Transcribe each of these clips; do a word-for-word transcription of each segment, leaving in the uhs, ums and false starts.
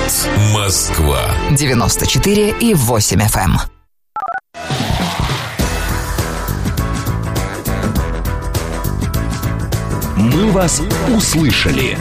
Говорит Москва. девяносто четыре и восемь эф эм. Мы вас услышали.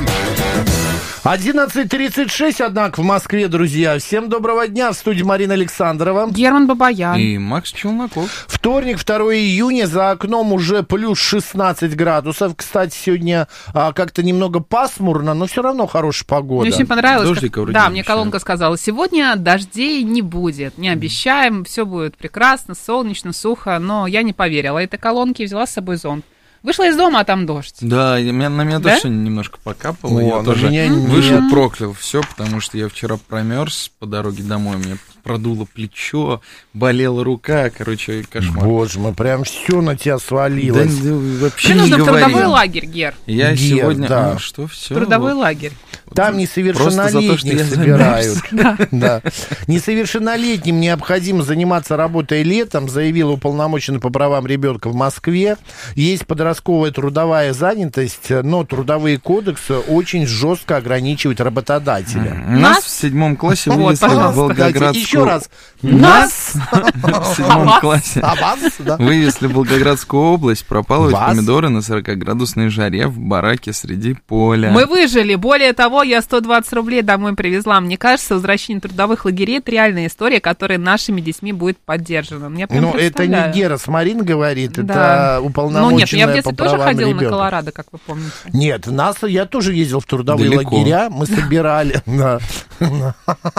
одиннадцать тридцать шесть, однако, в Москве, друзья. Всем доброго дня. В студии Марина Александрова. Герман Бабаян. И Макс Челноков. Вторник, второго июня. За окном уже плюс шестнадцать градусов. Кстати, сегодня а, как-то немного пасмурно, но все равно хорошая погода. Мне очень понравилось. Дождика вроде Да, не мне обещают. колонка сказала, сегодня дождей не будет. Не обещаем, все будет прекрасно, солнечно, сухо. Но я не поверила этой колонке и взяла с собой зонт. Вышла из дома, а там дождь. Да, и меня, на меня Да? тоже немножко покапало. О, я на тоже меня вышел, нет. проклял все, потому что я вчера промерз по дороге домой. Мне продуло плечо, болела рука. Короче, кошмар. Боже мой, прям все на тебя Да, свалилось. да, вообще Тебе не нужно в говори. трудовой лагерь, Гер. Я Гер, сегодня... да. А, что, все? Трудовой лагерь. Там Просто за то, что несовершеннолетних я собирают. Да. Да. Несовершеннолетним необходимо заниматься работой летом, заявил уполномоченный по правам ребенка в Москве. Есть подростковая трудовая занятость, но трудовые кодексы очень жестко ограничивают работодателя. У нас Нас? в седьмом классе Вот, вывезли в пожалуйста. Волгоградскую... Еще раз. Нас? В седьмом вас? классе А вас? Да. вывезли в Волгоградскую область пропалывать Вас? помидоры на сорокаградусной жаре в бараке среди поля. Мы выжили. Более того, я сто двадцать рублей домой привезла. Мне кажется, возвращение трудовых лагерей — это реальная история, которая нашими детьми будет поддержана. Я прям Но это представляю. не Гера Смарин говорит, Да. это Ну уполномоченная нет, я в детстве по тоже правам ходила на ребенка. Колорадо, как вы помните. Нет, нас, я тоже ездил в трудовые Далеко. лагеря, мы собирали на- на-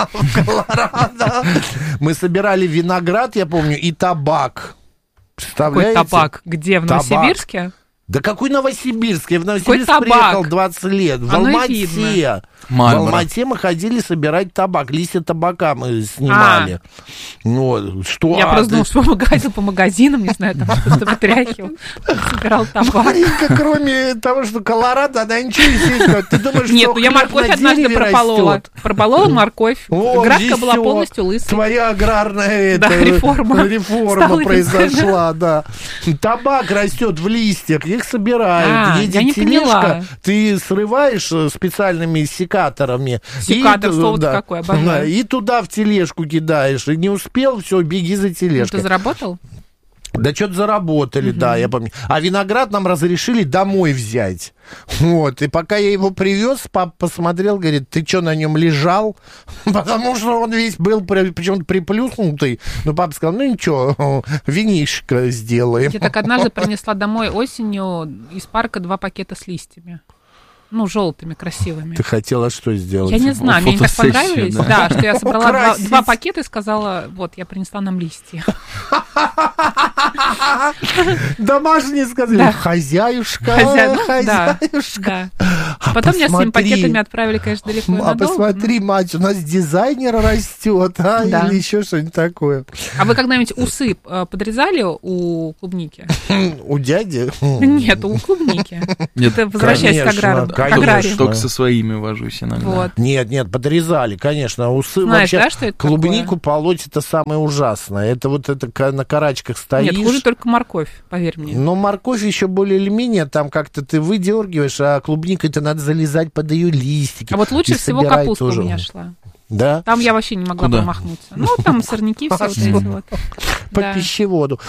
в Колорадо. Мы собирали виноград, я помню, и табак. Какой Представляете? табак? Где? В Табак. Новосибирске? Да какой Новосибирск? Я в Новосибирск табак? приехал двадцать лет. В Оно и Алмате. видно. В Мальборо. Алмате мы ходили собирать табак. Листья табака мы снимали. Ну, что? Я а, просто ты- думала, что по магазину, по магазинам, не знаю, там что-то вытряхивал, собирал табак. Маринка, кроме того, что Колорадо, она ничего не съесть. Ты думаешь, Нет, что ну я хлеб морковь на однажды дереве прополола. растет? Прополола морковь. О, Градка была всё. полностью лысой. Твоя аграрная Да, это, реформа. реформа Стала произошла, да. Табак растет в листьях, их собирают. А, Едет я не тележка, поняла. ты срываешь э, специальными секаторами. Секатор, и, слово-то да, какое, обожаю. да, и туда в тележку кидаешь. И не успел, все, беги за Ну, тележкой. ты заработал? Да что-то заработали, да, я помню. А виноград нам разрешили домой взять. Вот, и пока я его привез, папа посмотрел, говорит, ты что, на нем лежал? Потому что он весь был при- почему-то приплюснутый. Но папа сказал, ну ничего, винишко сделаем. Я так однажды принесла домой осенью из парка два пакета с листьями. Ну, желтыми, красивыми. Ты хотела что сделать? Я не знаю, мне они так Фотосессию, понравились. да. Да, что я собрала два, Украсить. два пакета и сказала, вот, я принесла нам листья. Домашние сказали, Да. хозяюшка, Хозя- ну, да, хозяюшка. да. А Потом меня с этими посмотри, пакетами отправили, конечно, далеко и А надолго. посмотри, мать, у нас дизайнер растет, а, Да. или еще что-нибудь такое. А вы когда-нибудь усы э, подрезали у клубники? У дяди? Нет, у клубники. Нет, Это возвращаясь к конечно, аграру. К конечно. аграрию. только со своими вожусь иногда. Вот. Нет, нет, подрезали, конечно. Усы Знаешь, вообще да, что это клубнику полоть это самое ужасное. Это вот это ка- на карачках стоишь. Нет, хуже только морковь, поверь мне. Но морковь еще более или менее, там как-то ты выдергиваешь, а клубника это надо залезать под ее листики. А вот лучше и всего собирать капуста тоже. у меня шла. Да? Там я вообще не могла Куда? промахнуться. Ну, там сорняки, все вот эти вот. По Да. пищеводу.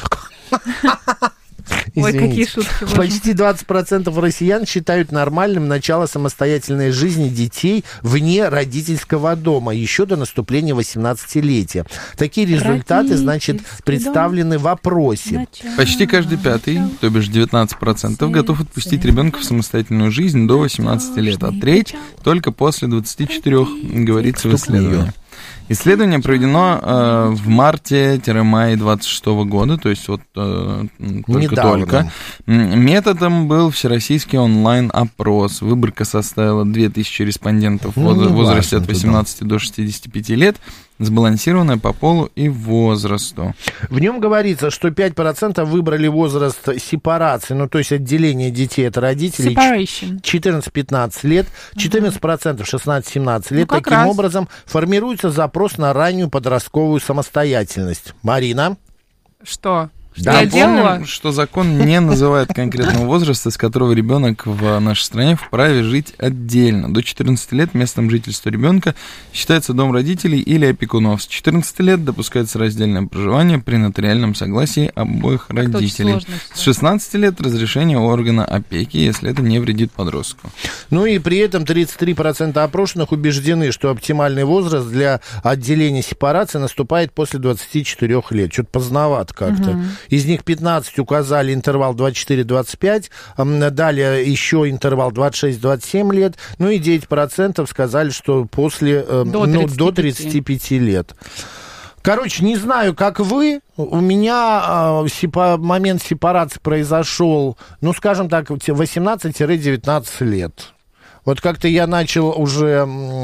Ой, Извините. какие шутки. боже. Почти двадцать процентов россиян считают нормальным начало самостоятельной жизни детей вне родительского дома еще до наступления восемнадцатилетия. Такие результаты, значит, Родительский представлены в опросе. Почти каждый пятый, то бишь девятнадцать процентов, готов отпустить ребенка в самостоятельную жизнь до восемнадцати лет, а треть только после двадцати четырёх, говорится в исследовании. Исследование проведено э, в марте-мае двадцать шестого года, то есть вот э, только-только. М, Методом был всероссийский онлайн-опрос. Выборка составила две тысячи респондентов в Ну, воз- не возрасте важно, от восемнадцати до шестидесяти пяти лет, сбалансированная по полу и возрасту. В нем говорится, что пять процентов выбрали возраст сепарации, ну, то есть отделение детей от родителей. Separation. четырнадцать-пятнадцать лет, четырнадцать процентов шестнадцать-семнадцать лет. Ну, как Таким раз. образом, формируется запрос на раннюю подростковую самостоятельность. Марина? Что? Что я делала? Напомним, что закон не называет конкретного возраста, с которого ребенок в нашей стране вправе жить отдельно. До четырнадцати лет местом жительства ребенка считается дом родителей или опекунов. С четырнадцати лет допускается раздельное проживание при нотариальном согласии обоих родителей. С шестнадцати лет разрешение органа опеки, если это не вредит подростку. Ну и при этом тридцать три процента опрошенных убеждены, что оптимальный возраст для отделения сепарации наступает после двадцати четырёх лет. Что-то поздновато как-то. Угу. Из них пятнадцать указали интервал двадцать четыре - двадцать пять, далее еще интервал двадцать шесть - двадцать семь лет, ну и девять процентов сказали, что после, до, ну, до тридцати пяти лет. Короче, не знаю, как вы, у меня э, сепа- момент сепарации произошел, ну, скажем так, восемнадцать - девятнадцать лет. Вот как-то я начал уже,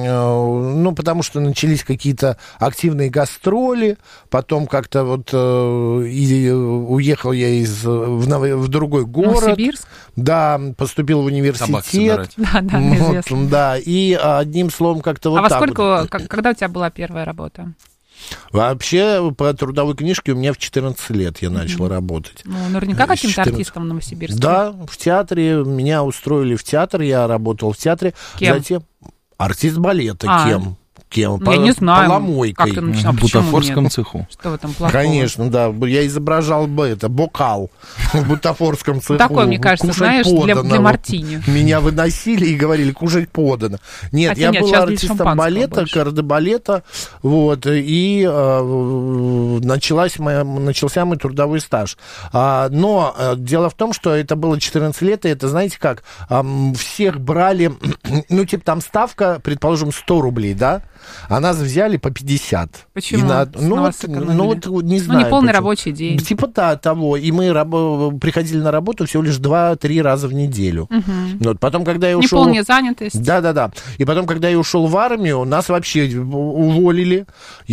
ну, потому что начались какие-то активные гастроли, потом как-то вот э, и уехал я из, в, в другой город. Новосибирск? Да, поступил в университет. Да, да, вот, да, и одним словом как-то вот а так. А во сколько, вот. как, когда у тебя была первая работа? Вообще, по трудовой книжке у меня в четырнадцать лет я начал mm-hmm. работать. Ну, наверняка каким-то четырнадцать артистом в Новосибирске. Да, в театре. Меня устроили в театр, я работал в театре. Кем? Затем артист балета. А. Кем? Кем? Ну, я не знаю. Поломойкой. Как ты начинал? В бутафорском цеху. Что в этом плохого? Конечно, да. Я изображал бы это, бокал в бутафорском цеху. Такое, мне кажется, знаешь, для, для мартини. Меня выносили и говорили, кушать подано. Нет, Хотя я нет, был артистом балета, кардебалета, вот, и э, началась моя, начался мой трудовой стаж. А, но э, дело в том, что это было четырнадцать лет, и это, знаете как, э, всех брали, ну, типа там ставка, предположим, сто рублей, да? А нас взяли по пятьдесят. Почему? На, ну, вот, ну, вот, не знаю. Ну, не полный почему. Рабочий день. Типа да, того. И мы раб- приходили на работу всего лишь два-три раза в неделю. Угу. Вот, потом, когда я ушел... Неполная занятость. Да-да-да. И потом, когда я ушел в армию, нас вообще уволили.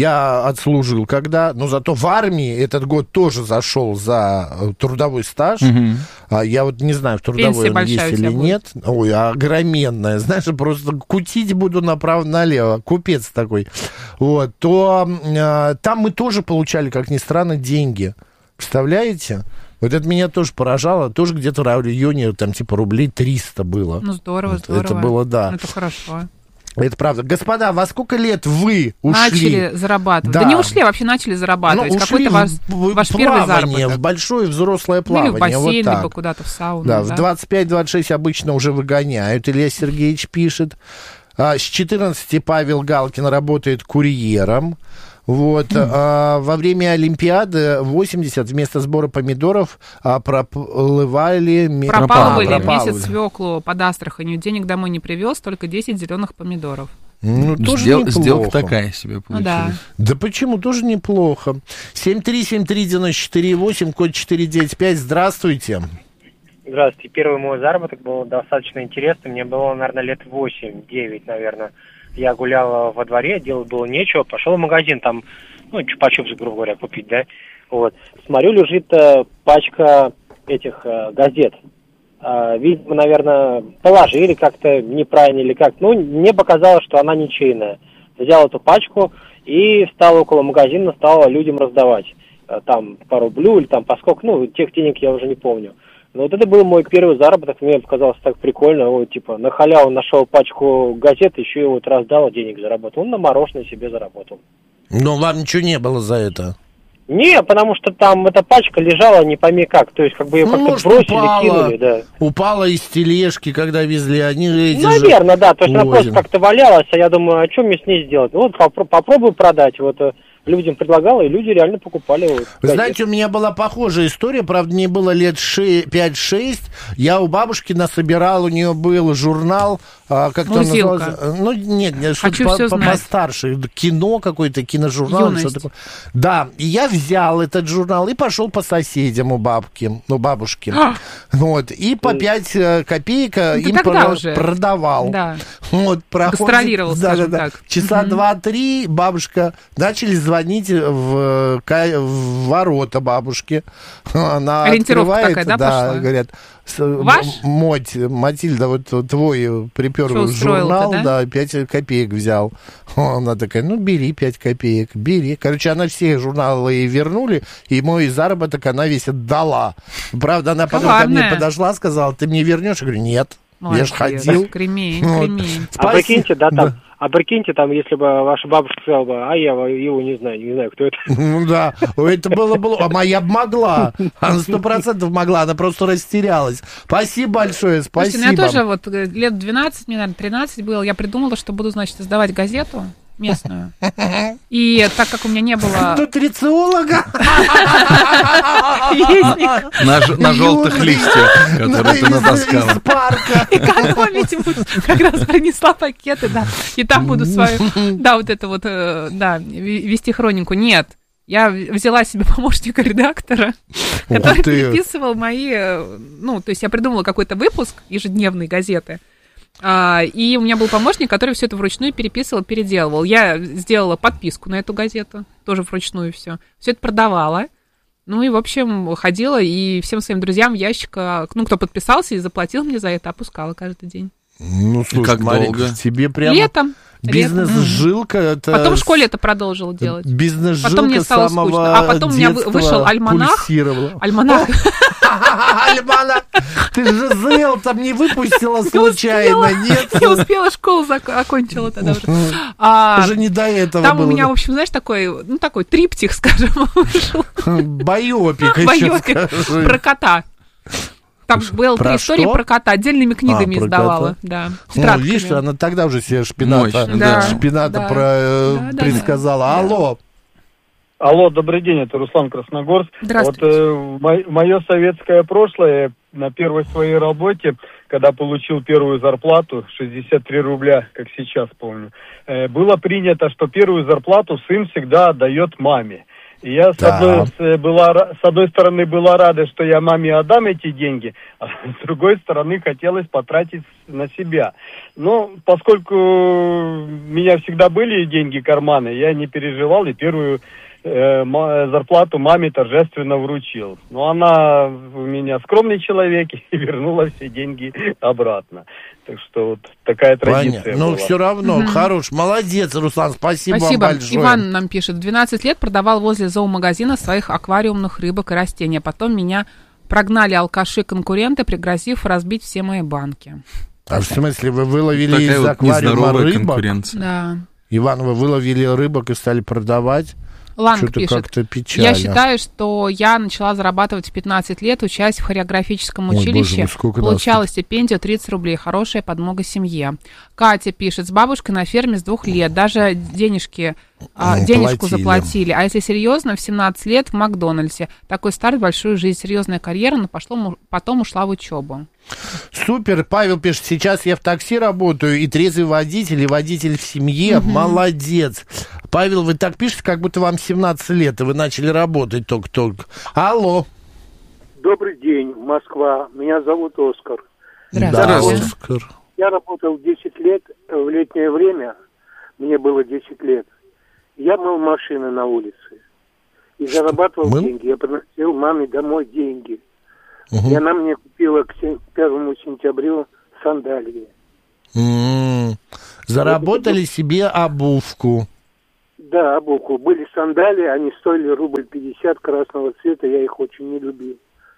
Я отслужил когда... Но зато в армии этот год тоже зашел за трудовой стаж. Угу. Я вот не знаю, в трудовой он есть или нет. Ой, огроменная. Знаешь, просто кутить буду направо-налево. Купец такой. Вот. То э, там мы тоже получали, как ни странно, деньги. Представляете? Вот это меня тоже поражало. Тоже где-то в районе, там, типа, рублей триста было. Ну, здорово, вот, здорово. Это было, да. Ну, это хорошо. Это правда. Господа, во сколько лет вы ушли? Начали зарабатывать. Да, да не ушли, а вообще начали зарабатывать. Ну, какой-то ваш, в, ваш в первый плавание, заработок. в большое взрослое плавание. Ну, или в бассейн, вот либо куда-то в сауну. Да, да. в двадцать пять - двадцать шесть обычно уже выгоняют. Илья Сергеевич пишет. С четырнадцати Павел Галкин работает курьером. Вот. Mm. А, во время Олимпиады восемьдесят вместо сбора помидоров а, проплывали... Пропалывали пропалывали. Месяц свеклу под Астраханью. Денег домой не привез, только десять зеленых помидоров. Ну, тоже Сдел- неплохо. Сделка такая себе получилась. Ну, да. да почему? Тоже неплохо. семь три семь три девять четыре восемь, код четыре девять пять. Здравствуйте. Здравствуйте. Первый мой заработок был достаточно интересный. Мне было, наверное, лет восемь-девять, наверное. Я гулял во дворе, делать было нечего. Пошел в магазин, там, ну, чупа-чупс, грубо говоря, купить, да. Вот. Смотрю, лежит э, пачка этих э, газет. Э, видимо, наверное, положили как-то неправильно или как. Ну, мне показалось, что она ничейная. Взял эту пачку и стал около магазина, стал людям раздавать. Э, там по рублю или там по сколько, ну, тех денег я уже не помню. Но вот это был мой первый заработок, мне показалось так прикольно, вот, типа, на халяву нашел пачку газет, еще и вот раздал, денег заработал, он на мороженое себе заработал. Но вам ничего не было за это? Не, потому что там эта пачка лежала не пойми как, то есть как бы ее ну, как-то может, бросили, упала, кинули, да. Упала из тележки, когда везли, они эти наверное, же да, то есть возят. она просто как-то валялась, а я думаю, а что мне с ней сделать? Ну вот попро- попробую продать, вот людям предлагала, и люди реально покупали. Вот, Вы знаете, у меня была похожая история, правда, мне было лет пять-шесть, я у бабушки насобирал, у нее был журнал, а, как там называлось? Ну, нет, что-то по- по- постарше, кино какое-то, киножурнал, что такое. Да, и я взял этот журнал и пошел по соседям у бабки, ну, бабушки, а! вот, и по пять копеек ну, им про- продавал. Да. Вот, проходит, гастролировал, да, скажем да, да. так. Часа угу. два-три бабушка начали звонить в, в ворота бабушки. Она ориентировка открывает, такая, да, да, пошла? говорят, Ваш? Моть, Матильда, вот твой припер Что журнал, да? да, пять копеек взял. Она такая, ну, бери пять копеек, бери. Короче, она все журналы ей вернули, и мой заработок она весь отдала. Правда, она потом ко мне подошла, сказала, ты мне вернешь? Я говорю, нет. Молодец. Я ж ходил. Кремень, Вот. кремень. А прикиньте, да, там, а прикиньте, там, если бы ваша бабушка сказала бы, а я его не знаю, не знаю, кто это. Ну да, это было бы... А моя бы могла. Она сто процентов могла, она просто растерялась. Спасибо большое, спасибо. Слушайте, ну я тоже вот лет двенадцать, мне, наверное, тринадцать было, я придумала, что буду, значит, издавать газету местную. И так как у меня не было... Нутрициолога? На желтых листьях, которые ты натаскала. Из парка. Экономить буду. Как раз принесла пакеты, да. И там буду свою, да, вот это вот, да, вести хронику. Нет. Я взяла себе помощника редактора, который переписывал мои... Ну, то есть я придумала какой-то выпуск ежедневной газеты, а, и у меня был помощник, который все это вручную переписывал, переделывал. Я сделала подписку на эту газету, тоже вручную все. Все это продавала. Ну и, в общем, ходила и всем своим друзьям ящик, ну, кто подписался и заплатил мне за это, опускала каждый день. Ну, слушай, как Марик, долго? тебе прямо... Летом. Бизнес-жилка это... Потом в школе это продолжила делать. Бизнес-жилка потом мне стало самого скучно. А потом у меня вышел альманах. Альманах. Альманах. Ты же Зел там не выпустила случайно, нет? Не успела, школу окончила тогда уже. Уже не до этого Там было. у меня, в общем, знаешь, такой, ну, такой триптих, скажем, вышел. Байопик еще Байопик про кота. Там было про три истории что? про кота, отдельными книгами А, про издавала. кота? Да, Ну, видишь, она тогда уже себе шпината, Мощно, да. шпината Да. про, э, Да, да, предсказала. да. Алло. Алло, добрый день, это Руслан Красногорск. Здравствуйте. Вот э, мо- мое советское прошлое, на первой своей работе, когда получил первую зарплату, шестьдесят три рубля, как сейчас помню, э, было принято, что первую зарплату сын всегда отдает маме. И я, с, Да. одной, с, была, ра- с одной стороны, была рада, что я маме отдам эти деньги, а с другой стороны, хотелось потратить на себя. Но поскольку у меня всегда были деньги, карманы, я не переживал и первую э, ма- зарплату маме торжественно вручил. Но она у меня скромный человек и вернула все деньги обратно. Так что вот такая традиция Понятно. Ну, была. все равно, хорош, молодец, Руслан, спасибо, Спасибо. вам большое. Иван нам пишет. В двенадцать лет продавал возле зоомагазина своих аквариумных рыбок и растений. Потом меня прогнали алкаши-конкуренты, пригрозив разбить все мои банки. А в смысле, вы выловили Такая из вот аквариума нездоровая рыбок? конкуренция. Да. Иван, вы выловили рыбок и стали продавать? Ланг Что-то пишет. как-то печально. Я считаю, что я начала зарабатывать в пятнадцать лет, учась в хореографическом Ой, училище. боже мой, сколько Получала нас стипендию тридцать рублей. Хорошая подмога семье. Катя пишет. С бабушкой на ферме с двух лет. Даже денежки, а, Ну, денежку платили. заплатили. А если серьезно, в семнадцать лет в Макдональдсе. Такой старт, большую жизнь, серьезная карьера, но пошло, му- потом ушла в учебу. Супер, Павел пишет, сейчас я в такси работаю, и трезвый водитель, и водитель в семье, молодец. Павел, вы так пишете, как будто вам семнадцать лет, и вы начали работать только-только. Алло. Добрый день, Москва. Меня зовут Оскар. Да, Здравствуйте. Оскар. Я работал десять лет в летнее время. Мне было десять лет. Я мыл машины на улице. И зарабатывал Мыл? деньги. Я приносил маме домой деньги. Угу. И она мне купила к се- первому сентябрю сандалии. М-м. Заработали себе обувку. Да, обувку. Были сандалии, они стоили рубль пятьдесят красного цвета. Я их очень не любил.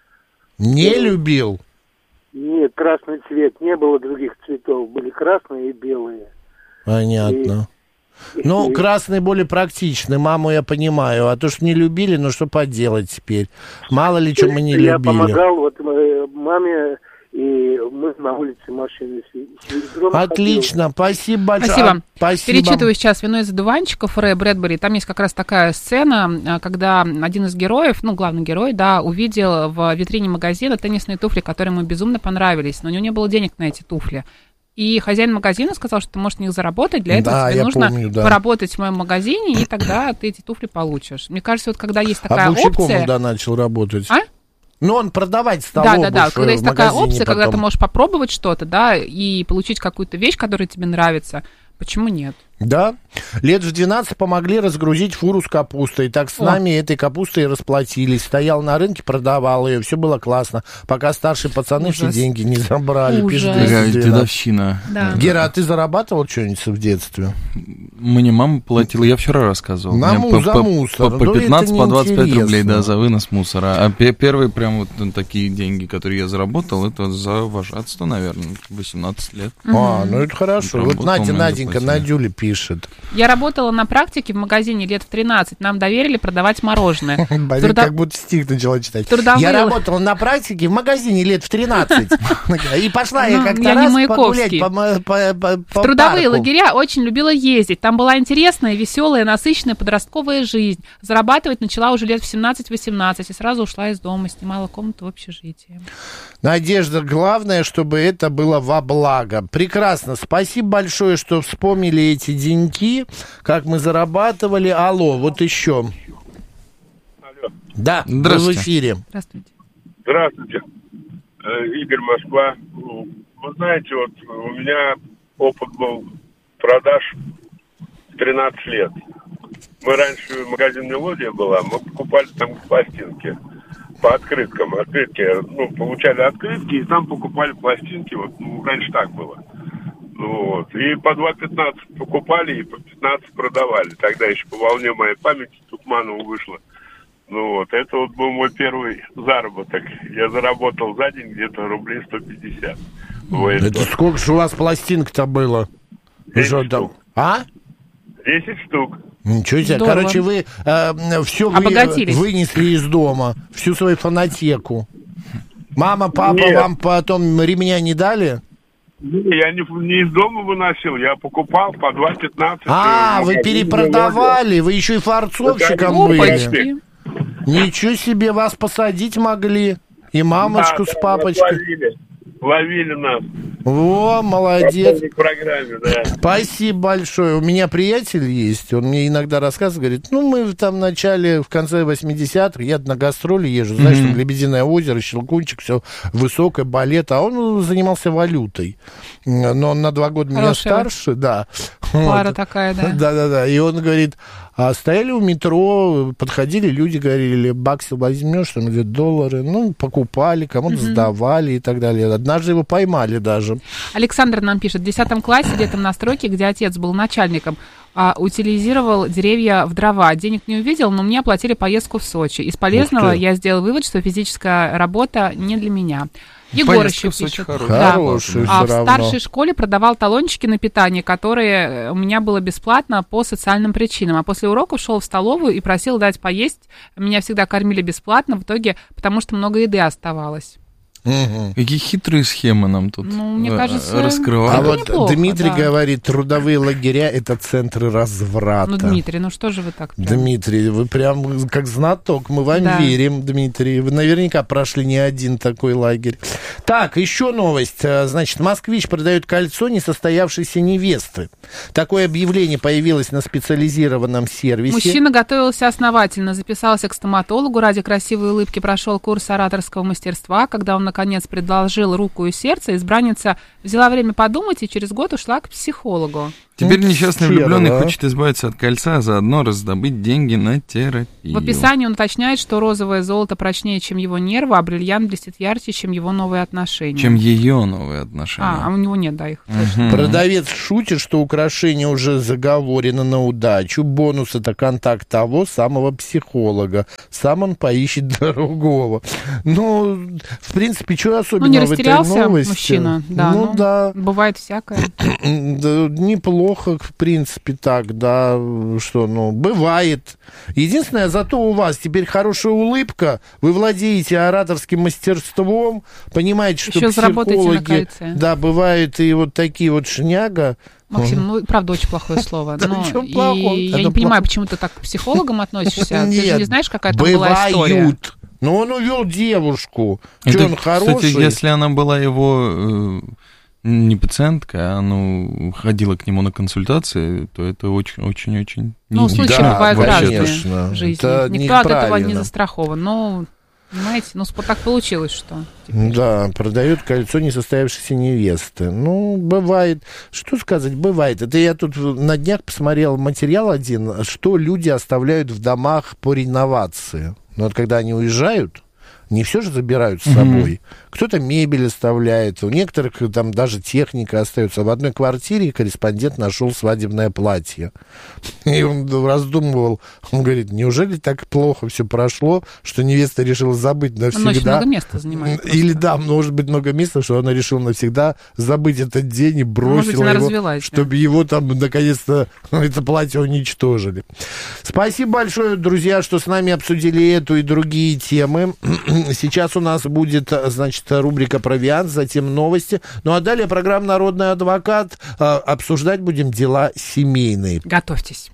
Не любил? Нет, красный цвет. Не было других цветов. Были красные и белые. Понятно. Ну, И- красный более практичный, маму я понимаю. А то, что не любили, ну что поделать теперь? Мало ли, что мы не Я любили. помогал вот э, маме, и мы на улице машины с с ведром Отлично, спасибо большое. Спасибо. А, спасибо. Перечитываю сейчас «Вино из одуванчиков» Рэя Брэдбери. Там есть как раз такая сцена, а, когда один из героев, ну, главный герой, да, увидел в витрине магазина теннисные туфли, которые ему безумно понравились, но у него не было денег на эти туфли. И хозяин магазина сказал, что ты можешь на них заработать, для этого Да, тебе я нужно помню, да. поработать в моем магазине, и тогда ты эти туфли получишь. Мне кажется, вот когда есть такая Обувщиком опция... он, да, начал работать. А? Ну, он продавать стал Да, да, да. обувь, Когда э, есть в такая магазине опция, когда ты потом. можешь попробовать что-то, да, и получить какую-то вещь, которая тебе нравится, почему нет? Да. Лет в двенадцать помогли разгрузить фуру с капустой. Так с О. нами этой капустой и расплатились. Стоял на рынке, продавал ее. Все было классно. Пока старшие пацаны Ужас. все деньги не забрали. Ужас. Пишет Такая двести двенадцать. дедовщина. Да. Гера, а ты зарабатывал что-нибудь в детстве? Мне мама платила, я вчера рассказывал. На Мне му- за мусор. По, по Да это пятнадцать, по двадцать пять неинтересно. рублей, да, за вынос мусора. А пе- первые прям вот ну, такие деньги, которые я заработал, это за вожатство, наверное, восемнадцать лет. А, ну это хорошо. Прям Вот вот Надя, помню, Наденька, заплатили. Надюля пишет. Я работала на практике в магазине лет в тринадцать. Нам доверили продавать мороженое. Борис Трудо- как будто стих начала читать. Трудовые- Я работала на практике в магазине лет в тринадцать. И пошла я Ну, как-то я не раз Маяковский. погулять по ма- по- по- по В трудовые парку. лагеря очень любила ездить. Там была интересная, веселая, насыщенная подростковая жизнь. Зарабатывать начала уже лет в семнадцать-восемнадцать и сразу ушла из дома, снимала комнату в общежитии. Надежда, главное, чтобы это было во благо. Прекрасно. Спасибо большое, что вспомнили эти деньги, как мы зарабатывали. Алло, вот еще. Алло. Да, вы в Здравствуйте. эфире. Здравствуйте. Здравствуйте, Э, Игорь, Москва. Ну, Вы знаете, вот у меня опыт был продаж в тринадцать лет. Мы раньше, магазин «Мелодия» была, мы покупали там пластинки по открыткам. Открытки, ну, получали открытки, и там покупали пластинки. Вот, ну, раньше так было. Ну, вот. И по два пятнадцать покупали, и по пятнадцать продавали. Тогда еще по волне моей памяти Тукманова вышла. Ну вот, это вот был мой первый заработок. Я заработал за день где-то рублей сто пятьдесят. Вот. Это сколько же у вас пластинок-то было? Вы десять что там? штук. А? десять штук. Ничего себе. Здорово. Короче, вы все Обогатились. вынесли из дома, всю свою фонотеку. Мама, папа Нет. вам потом ремня не дали? Не, Я не, не из дома выносил, я покупал по два пятнадцать. А, э, в вы магазине перепродавали, вы еще и форцовщиком Да, были. Опачки. Ничего себе, вас посадить могли. И «Мелодия». мамочку Да, с да, папочкой. Ловили, ловили нас. О, молодец. В программе, да. Спасибо большое. У меня приятель есть, он мне иногда рассказывает, говорит, ну, мы там в начале, в конце восьмидесятых, я на гастроли езжу, знаешь, там Лебединое озеро, Щелкунчик, все высокое, балет, а он занимался валютой. Но он на два года меня Хорошая старше, да. Пара Вот. такая, да. Да-да-да, и он говорит, а стояли у метро, подходили люди, говорили, баксы возьмешь, там, где доллары, ну, покупали, кому-то сдавали и так далее. Однажды его поймали даже. Александр нам пишет, в десятом классе где-то на стройке, где отец был начальником, а, утилизировал деревья в дрова. Денег не увидел, но мне оплатили поездку в Сочи. Из полезного Ух ты. я сделал вывод, что физическая работа не для меня. Егор Поездка еще в Сочи пишет. хорошая. Да. Хороший А всё в равно. старшей школе продавал талончики на питание, которые у меня было бесплатно по социальным причинам. А после уроков шел в столовую и просил дать поесть. Меня всегда кормили бесплатно, в итоге, потому что много еды оставалось. Мгм. Какие хитрые схемы нам тут Ну, мне э, кажется, раскрывают. А Это вот неплохо, Дмитрий да. говорит, трудовые лагеря — это центры разврата. Ну, Дмитрий, ну что же вы так прям? Дмитрий, вы прям как знаток, мы вам Да. верим, Дмитрий. Вы наверняка прошли не один такой лагерь. Так, еще новость. А, Значит, «Москвич» продает кольцо несостоявшейся невесты. Такое объявление появилось на специализированном сервисе. Мужчина готовился основательно, записался к стоматологу, ради красивой улыбки прошел курс ораторского мастерства. Когда он, наконец, предложил руку и сердце, избранница взяла время подумать и через год ушла к психологу. Теперь Ну, несчастный сфера, влюбленный да. хочет избавиться от кольца, а заодно раздобыть деньги на терапию. В описании он уточняет, что розовое золото прочнее, чем его нервы, а бриллиант блестит ярче, чем его новые отношения. Чем ее новые отношения. А, а у него нет, да, их. Мгм. Продавец шутит, что украшение уже заговорено на удачу. Бонус — это контакт того самого психолога. Сам он поищет другого. Ну, в принципе, что Ну, особенного не в этой растерялся новости? мужчина, да. Ну, ну, да. Бывает всякое. Да, неплохо, в принципе, так, да, что, ну, бывает. Единственное, зато у вас теперь хорошая улыбка, вы владеете ораторским мастерством, понимаете, что Еще заработаете на психологи, кольце. да, бывают и вот такие вот шняга. Максим, ну, правда, очень плохое слово. Да но ничего и плохого, я это не плохо. понимаю, почему ты так к психологам относишься. Ты же Нет, не знаешь, какая там была история. бывают. Но он увел девушку. Это, Что, он хороший? Кстати, если она была его э, не пациентка, а ну, ходила к нему на консультации, то это очень-очень-очень... Ну, случаи Да, бывают конечно. разные в жизни. Это Никто от этого не неправильно. застрахован. Но Понимаете? Ну, так получилось, что... Теперь. Да, продают кольцо несостоявшейся невесты. Ну, бывает. Что сказать, бывает. Это я тут на днях посмотрел материал один, что люди оставляют в домах по реновации. Но вот когда они уезжают, не все же забирают с собой. Mm-hmm. Кто-то мебель оставляет, у некоторых там даже техника остается. В одной квартире корреспондент нашел свадебное платье. И он раздумывал, он говорит, неужели так плохо все прошло, что невеста решила забыть навсегда. Он очень много места занимает. Просто. Или да, может быть много места, что она решила навсегда забыть этот день и бросила быть, его, чтобы да. его там наконец-то это платье уничтожили. Спасибо большое, друзья, что с нами обсудили эту и другие темы. Сейчас у нас будет, значит, рубрика «Провиант», затем новости. Ну, а далее программа «Народный адвокат». Обсуждать будем дела семейные. Готовьтесь.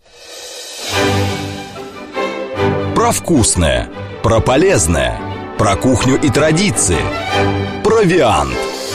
Про вкусное, про полезное, про кухню и традиции. «Провиант».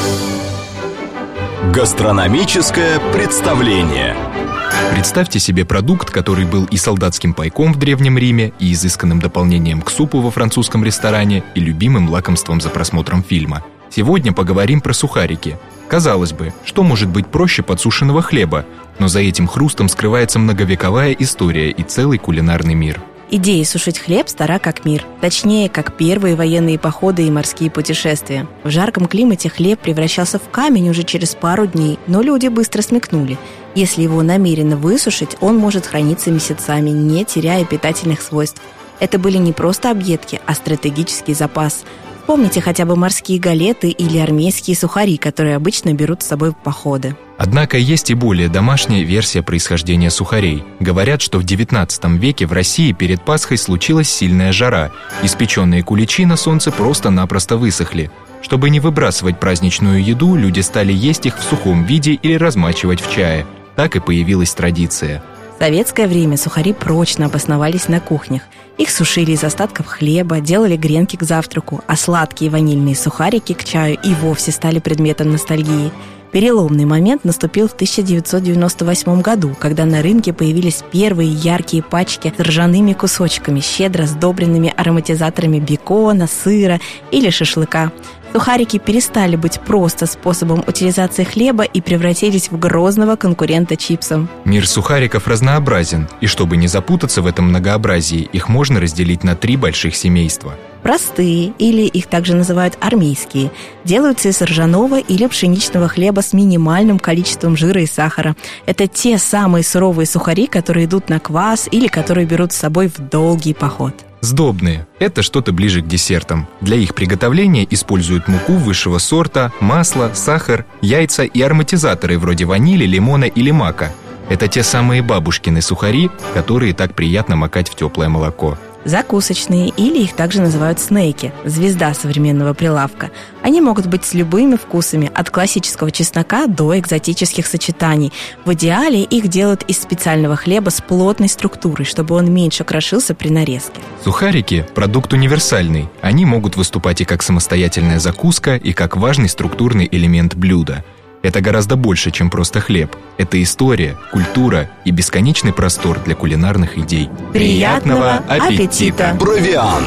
Гастрономическое представление. Представьте себе продукт, который был и солдатским пайком в Древнем Риме, и изысканным дополнением к супу во французском ресторане, и любимым лакомством за просмотром фильма. Сегодня поговорим про сухарики. Казалось бы, что может быть проще подсушенного хлеба, но за этим хрустом скрывается многовековая история и целый кулинарный мир. Идея сушить хлеб стара как мир. Точнее, как первые военные походы и морские путешествия. В жарком климате хлеб превращался в камень уже через пару дней, но люди быстро смекнули. Если его намеренно высушить, он может храниться месяцами, не теряя питательных свойств. Это были не просто объедки, а стратегический запас. Помните хотя бы морские галеты или армейские сухари, которые обычно берут с собой в походы. Однако есть и более домашняя версия происхождения сухарей. Говорят, что в девятнадцатом веке в России перед Пасхой случилась сильная жара. Испеченные куличи на солнце просто-напросто высохли. Чтобы не выбрасывать праздничную еду, люди стали есть их в сухом виде или размачивать в чае. Так и появилась традиция. В советское время сухари прочно обосновались на кухнях. Их сушили из остатков хлеба, делали гренки к завтраку, а сладкие ванильные сухарики к чаю и вовсе стали предметом ностальгии. Переломный момент наступил в тысяча девятьсот девяносто восьмом году, когда на рынке появились первые яркие пачки с ржаными кусочками, щедро сдобренными ароматизаторами бекона, сыра или шашлыка. Сухарики перестали быть просто способом утилизации хлеба и превратились в грозного конкурента чипсам. Мир сухариков разнообразен, и чтобы не запутаться в этом многообразии, их можно разделить на три больших семейства. Простые, или их также называют армейские, делаются из ржаного или пшеничного хлеба с минимальным количеством жира и сахара. Это те самые суровые сухари, которые идут на квас или которые берут с собой в долгий поход. Сдобные – это что-то ближе к десертам. Для их приготовления используют муку высшего сорта, масло, сахар, яйца и ароматизаторы вроде ванили, лимона или мака. Это те самые бабушкины сухари, которые так приятно макать в теплое молоко. Закусочные, или их также называют снеки, звезда современного прилавка. Они могут быть с любыми вкусами, от классического чеснока до экзотических сочетаний. В идеале их делают из специального хлеба с плотной структурой, чтобы он меньше крошился при нарезке. Сухарики – продукт универсальный. Они могут выступать и как самостоятельная закуска, и как важный структурный элемент блюда. Это гораздо больше, чем просто хлеб. Это история, культура и бесконечный простор для кулинарных идей. Приятного аппетита! Провиант!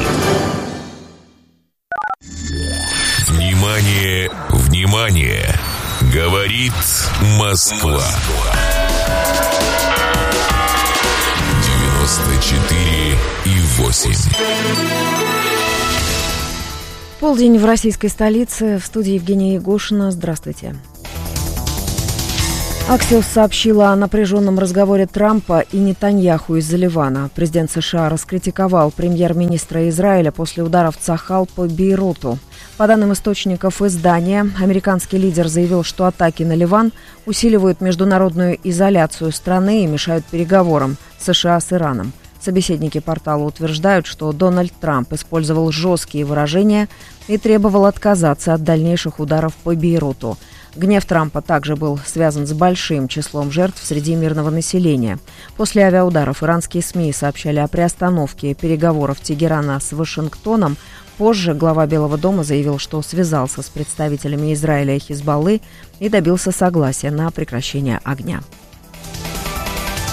Внимание, внимание! Говорит Москва. девяносто четыре и восемь. Полдень в российской столице. В студии Евгения Егошина. Здравствуйте. Аксиос сообщила о напряженном разговоре Трампа и Нетаньяху из-за Ливана. Президент США раскритиковал премьер-министра Израиля после ударов Цахал по Бейруту. По данным источников издания, американский лидер заявил, что атаки на Ливан усиливают международную изоляцию страны и мешают переговорам США с Ираном. Собеседники портала утверждают, что Дональд Трамп использовал жесткие выражения и требовал отказаться от дальнейших ударов по Бейруту. Гнев Трампа также был связан с большим числом жертв среди мирного населения. После авиаударов иранские СМИ сообщали о приостановке переговоров Тегерана с Вашингтоном. Позже глава Белого дома заявил, что связался с представителями Израиля и Хизбаллы и добился согласия на прекращение огня.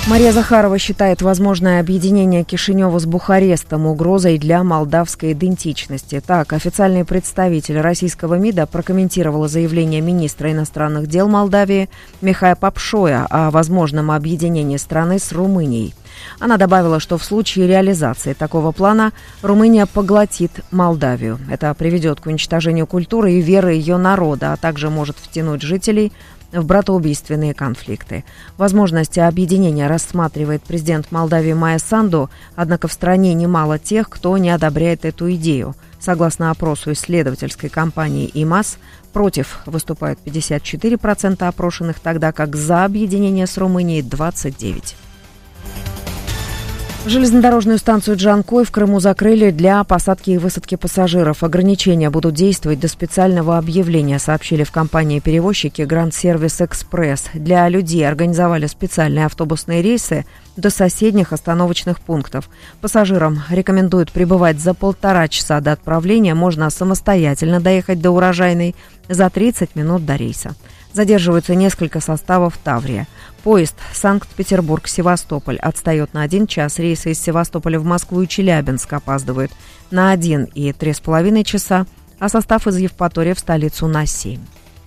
Мария Захарова считает возможное объединение Кишинева с Бухарестом угрозой для молдавской идентичности. Так, официальный представитель российского МИДа прокомментировала заявление министра иностранных дел Молдавии Михаила Папшоя о возможном объединении страны с Румынией. Она добавила, что в случае реализации такого плана Румыния поглотит Молдавию. Это приведет к уничтожению культуры и веры ее народа, а также может втянуть жителей в братоубийственные конфликты. Возможность объединения рассматривает президент Молдавии Майя Санду, однако в стране немало тех, кто не одобряет эту идею. Согласно опросу исследовательской компании ИМАС, против выступают пятьдесят четыре процента опрошенных, тогда как за объединение с Румынией двадцать девять процентов. Железнодорожную станцию Джанкой в Крыму закрыли для посадки и высадки пассажиров. Ограничения будут действовать до специального объявления, сообщили в компании-перевозчики Grand Service Express. Для людей организовали специальные автобусные рейсы до соседних остановочных пунктов. Пассажирам рекомендуют прибывать за полтора часа до отправления. Можно самостоятельно доехать до Урожайной за тридцать минут до рейса. Задерживаются несколько составов Таврия. Поезд Санкт-Петербург-Севастополь отстает на один час. Рейсы из Севастополя в Москву и Челябинск опаздывают на один и три с половиной часа, а состав из Евпатории в столицу на семь.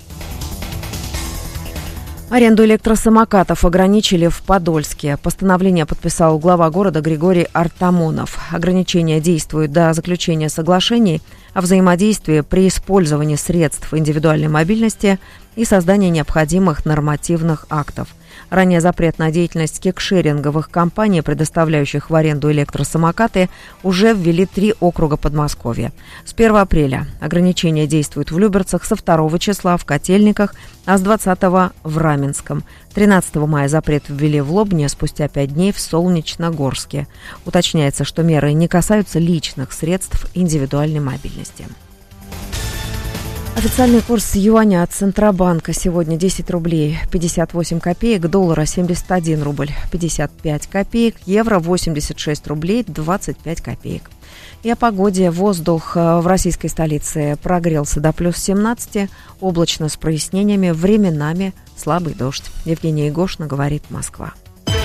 Аренду электросамокатов ограничили в Подольске. Постановление подписал глава города Григорий Артамонов. Ограничения действуют до заключения соглашений о взаимодействии при использовании средств индивидуальной мобильности и создания необходимых нормативных актов. Ранее запрет на деятельность кикшеринговых компаний, предоставляющих в аренду электросамокаты, уже ввели три округа Подмосковья. С первого апреля ограничения действуют в Люберцах, со второго числа в Котельниках, а с двадцатого в Раменском. тринадцатого мая запрет ввели в Лобне, спустя пять дней в Солнечногорске. Уточняется, что меры не касаются личных средств индивидуальной мобильности. Официальный курс юаня от Центробанка сегодня десять рублей пятьдесят восемь копеек, доллара семьдесят один рубль пятьдесят пять копеек, евро восемьдесят шесть рублей двадцать пять копеек. И о погоде. Воздух в российской столице прогрелся до плюс семнадцати, облачно с прояснениями, временами слабый дождь. Евгения Егошина, говорит Москва.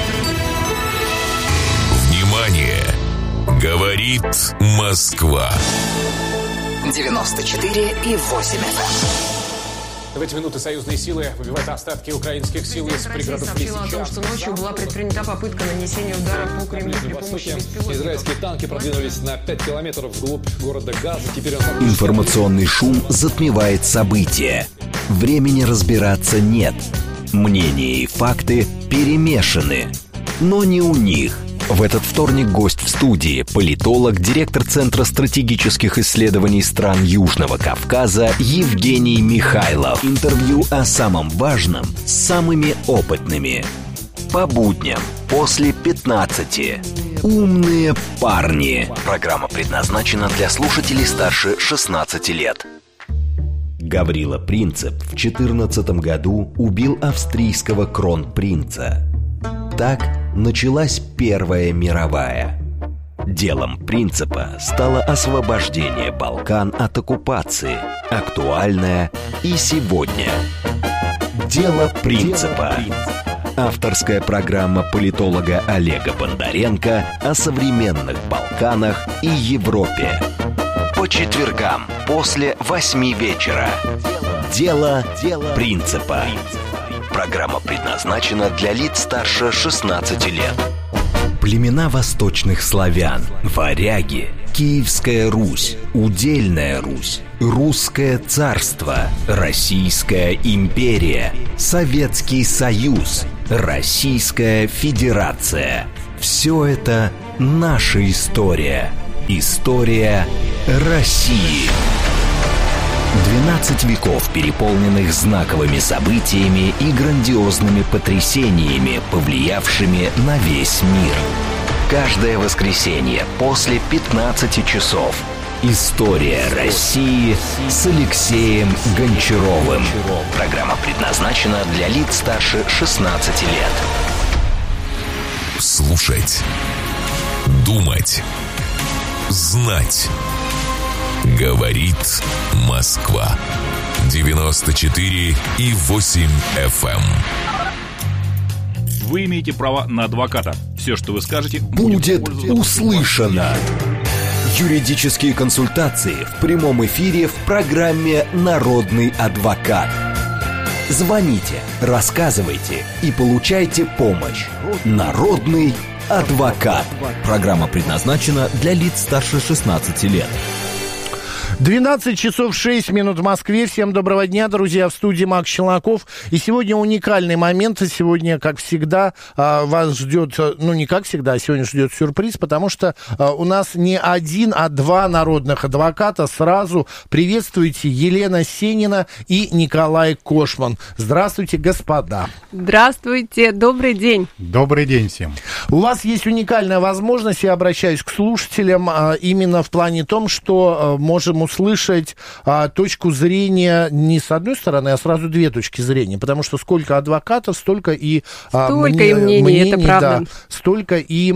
Внимание! Говорит Москва. девяносто четыре и восемь эф эм. В эти минуты союзные силы выбивают остатки украинских сил из пригородов Лисичанска. о том, что ночью была предпринята попытка нанесения удара по Кремлю при помощи беспилотников. Израильские танки продвинулись на пять километров вглубь города Газа. Теперь он... Информационный шум затмевает события. Времени разбираться нет. Мнения и факты перемешаны. Но не у них. В этот вторник гость в студии – политолог, директор Центра стратегических исследований стран Южного Кавказа Евгений Михайлов. Интервью о самом важном с самыми опытными. По будням после пятнадцати. Умные парни. Программа предназначена для слушателей старше шестнадцати лет. Гаврила Принцип в четырнадцатом году убил австрийского кронпринца. Так началась Первая мировая. Делом Принципа стало освобождение Балкан от оккупации, актуальное и сегодня. Дело Принципа. Авторская программа политолога Олега Бондаренко о современных Балканах и Европе. По четвергам после восьми вечера. Дело Принципа. Программа предназначена для лиц старше шестнадцати лет. Племена восточных славян, варяги, Киевская Русь, Удельная Русь, Русское царство, Российская империя, Советский Союз, Российская Федерация. Все это наша история. История России. двенадцать веков, переполненных знаковыми событиями и грандиозными потрясениями, повлиявшими на весь мир. Каждое воскресенье после пятнадцати часов. История России с Алексеем Гончаровым. Программа предназначена для лиц старше шестнадцати лет. Слушать. Думать. Знать. Говорит Москва. девяносто четыре и восемь эф эм. Вы имеете право на адвоката. Все, что вы скажете, будет услышано. Юридические консультации в прямом эфире в программе «Народный адвокат». Звоните, рассказывайте и получайте помощь. «Народный адвокат». Программа предназначена для лиц старше шестнадцати лет. двенадцать часов шесть минут в Москве. Всем доброго дня, друзья, в студии Макс Челноков. И сегодня уникальный момент. Сегодня, как всегда, вас ждет, ну, не как всегда, а сегодня ждет сюрприз, потому что у нас не один, а два народных адвоката. Сразу приветствуйте Елена Сенина и Николай Кошман. Здравствуйте, господа. Здравствуйте, добрый день. Добрый день всем. У вас есть уникальная возможность, я обращаюсь к слушателям, именно в плане том, что можем услышать а, точку зрения не с одной стороны, а сразу две точки зрения, потому что сколько адвокатов, столько и а, столько мне, и мнений, мнений, это правда. Да, столько и,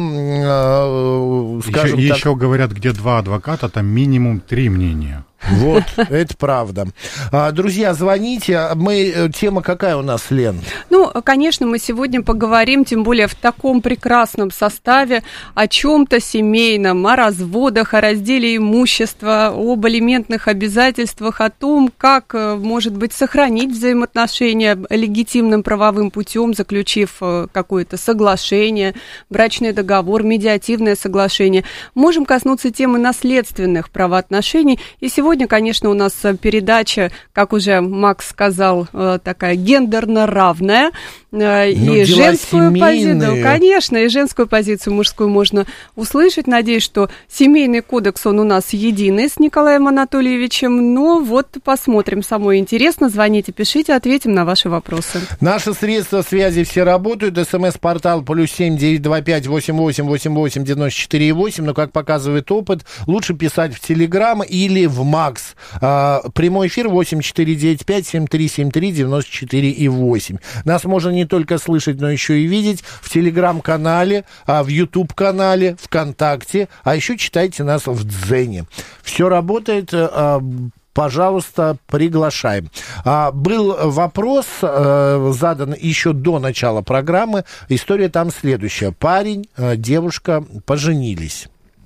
а, скажем еще, так... Еще говорят, где два адвоката, там минимум три мнения. Вот, это правда. Друзья, звоните. Мы, тема какая у нас, Лен? Ну, конечно, мы сегодня поговорим, тем более в таком прекрасном составе, о чем-то семейном, о разводах, о разделе имущества, об алиментных обязательствах, о том, как, может быть, сохранить взаимоотношения легитимным правовым путем, заключив какое-то соглашение, брачный договор, медиативное соглашение. Можем коснуться темы наследственных правоотношений. И сегодня Сегодня, конечно, у нас передача, как уже Макс сказал, такая гендерно равная. И женскую позицию, конечно, и женскую позицию, мужскую можно услышать. Надеюсь, что семейный кодекс, он у нас единый с Николаем Анатольевичем. Но вот посмотрим, самое интересно. Звоните, пишите, ответим на ваши вопросы. Наши средства связи все работают. СМС-портал плюс семь девять два пять восемь восемь восемь восемь девяносто четыре восемь. Но, как показывает опыт, лучше писать в Телеграм или в Макс. А, прямой эфир восемь четыре девять пять семь три семь три девяносто четыре восемь. Нас можно не только слышать, но еще и видеть в Телеграм-канале, а в Ютуб-канале, ВКонтакте, а еще читайте нас в Дзене. Все работает. А, пожалуйста, приглашаем. А, был вопрос а, задан еще до начала программы. История там следующая. Парень, а, девушка поженились.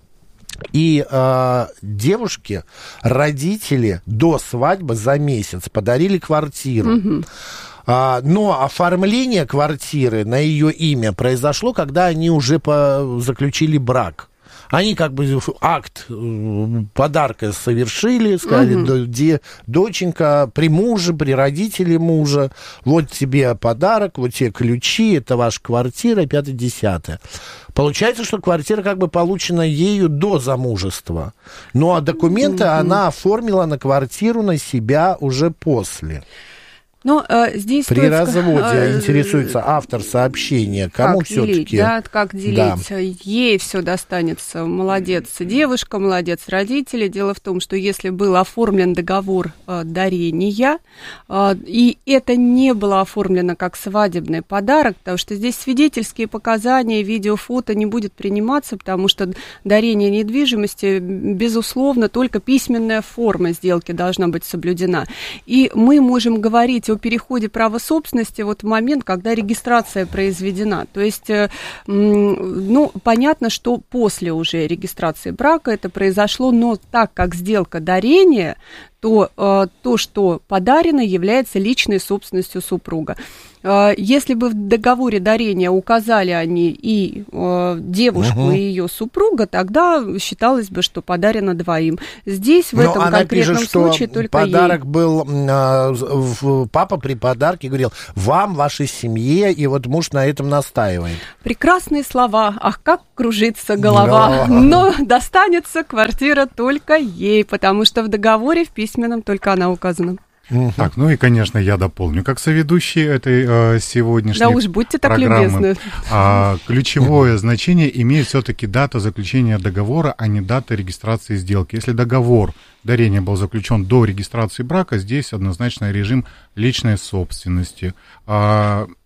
И э, девушке родители до свадьбы за месяц подарили квартиру. Mm-hmm. А, но оформление квартиры на ее имя произошло, когда они уже по- заключили брак. Они как бы акт подарка совершили, сказали, угу. Де, доченька, при муже, при родителе мужа, вот тебе подарок, вот тебе ключи, это ваша квартира, пятое-десятое. Получается, что квартира как бы получена ею до замужества, ну а документы угу. она оформила на квартиру на себя уже после. Но э, здесь при разводе э, интересуется автор сообщения, кому все-таки, да, как делить, да. Ей все достанется, молодец девушка, молодец родители. Дело в том, что если был оформлен договор э, дарения, э, и это не было оформлено как свадебный подарок, потому что здесь свидетельские показания, видео, фото не будет приниматься, потому что дарение недвижимости, безусловно, только письменная форма сделки должна быть соблюдена. И мы можем говорить о переходе права собственности вот в момент, когда регистрация произведена. То есть, ну, понятно, что после уже регистрации брака это произошло, но так как сделка дарения, то э, то, что подарено, является личной собственностью супруга. Э, если бы в договоре дарения указали они и э, девушку, угу. и ее супруга, тогда считалось бы, что подарено двоим. Здесь в Но этом конкретном пишет, случае только подарок ей. был, э, папа при подарке говорил, вам, вашей семье, и вот муж на этом настаивает. Прекрасные слова, ах, как кружится голова, Но, Но достанется квартира только ей, потому что в договоре в письме только она указана. Uh-huh. Так, ну и, конечно, я дополню, как соведущий этой э, сегодняшней программы. Да уж, будьте так любезны. А, ключевое значение имеет все-таки дата заключения договора, а не дата регистрации сделки. Если договор дарения был заключен до регистрации брака, здесь однозначно режим личной собственности. А,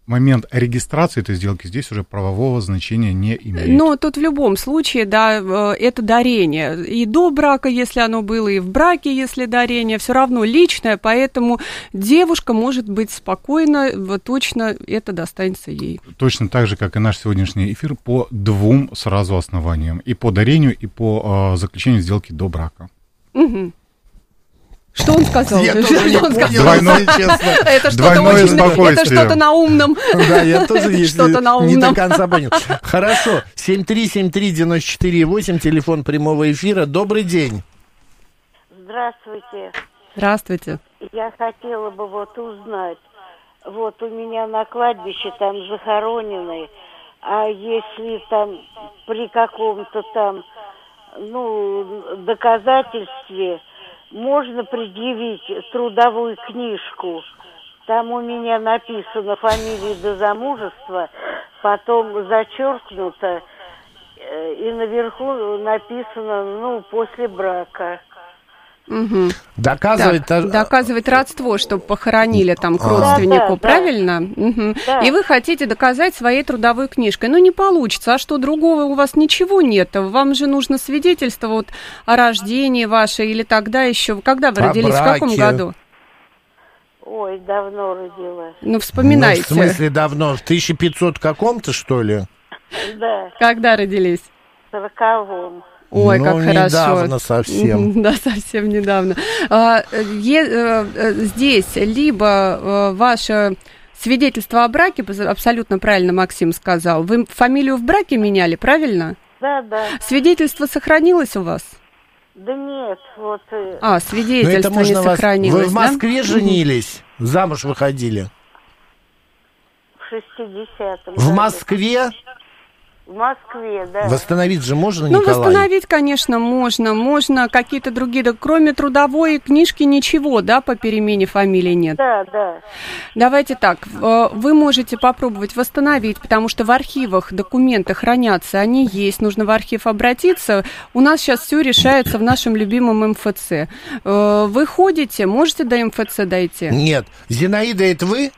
момент регистрации этой сделки здесь уже правового значения не имеет. Но тут в любом случае, да, это дарение. И до брака, если оно было, и в браке, если дарение, все равно личное, поэтому девушка может быть спокойна, вот точно это достанется ей. Точно так же, как и наш сегодняшний эфир, по двум сразу основаниям. И по дарению, и по э, заключению сделки до брака. Угу. Что он сказал? Я тоже не понял, Двойное, если честно. Это Двойное что-то, очень, это спокойствие. что-то на умном. Да, я тоже если Что-то на не умном. до конца понял. Хорошо, семь три семь три девять четыре восемь, телефон прямого эфира. Добрый день. Здравствуйте. Здравствуйте. Я хотела бы вот узнать, вот у меня на кладбище там захоронены, а если там при каком-то там, ну, доказательстве можно предъявить трудовую книжку. Там у меня написано фамилия до замужества, потом зачеркнуто, и наверху написано, ну, после брака. Угу. Доказывать, так, та... доказывать родство, чтобы похоронили там к А. родственнику, Да, да, правильно? Угу. Да. И вы хотите доказать своей трудовой книжкой. Ну, не получится. А что, другого у вас ничего нет? Вам же нужно свидетельство вот о рождении ваше или тогда еще. Когда вы О родились? браке. В каком году? Ой, давно родилась. Ну, вспоминайте. Ну, в смысле давно? В тысяча пятисотом каком-то, что ли? Да, Когда родились? в сороковом. Ой, ну, как хорошо. недавно совсем. Да, совсем недавно. А, е, э, здесь либо э, ваше свидетельство о браке, абсолютно правильно Максим сказал, вы фамилию в браке меняли, правильно? Да, да. Свидетельство сохранилось у вас? Да нет, вот... э, А, Ну, это свидетельство не можно вас... сохранилось, Вы в да? Москве женились? Замуж выходили? в шестидесятом В году. Москве? В Москве, да. Восстановить же можно, Ну, Николай? восстановить, конечно, можно. Можно какие-то другие, да, кроме трудовой книжки ничего, да, по перемене фамилии нет. Да, да. Давайте так, э, вы можете попробовать восстановить, потому что в архивах документы хранятся, они есть, нужно в архив обратиться. У нас сейчас все решается в нашем любимом эм эф цэ. Э, Вы ходите, можете до эм эф цэ дойти? Нет. Зинаида, это вы?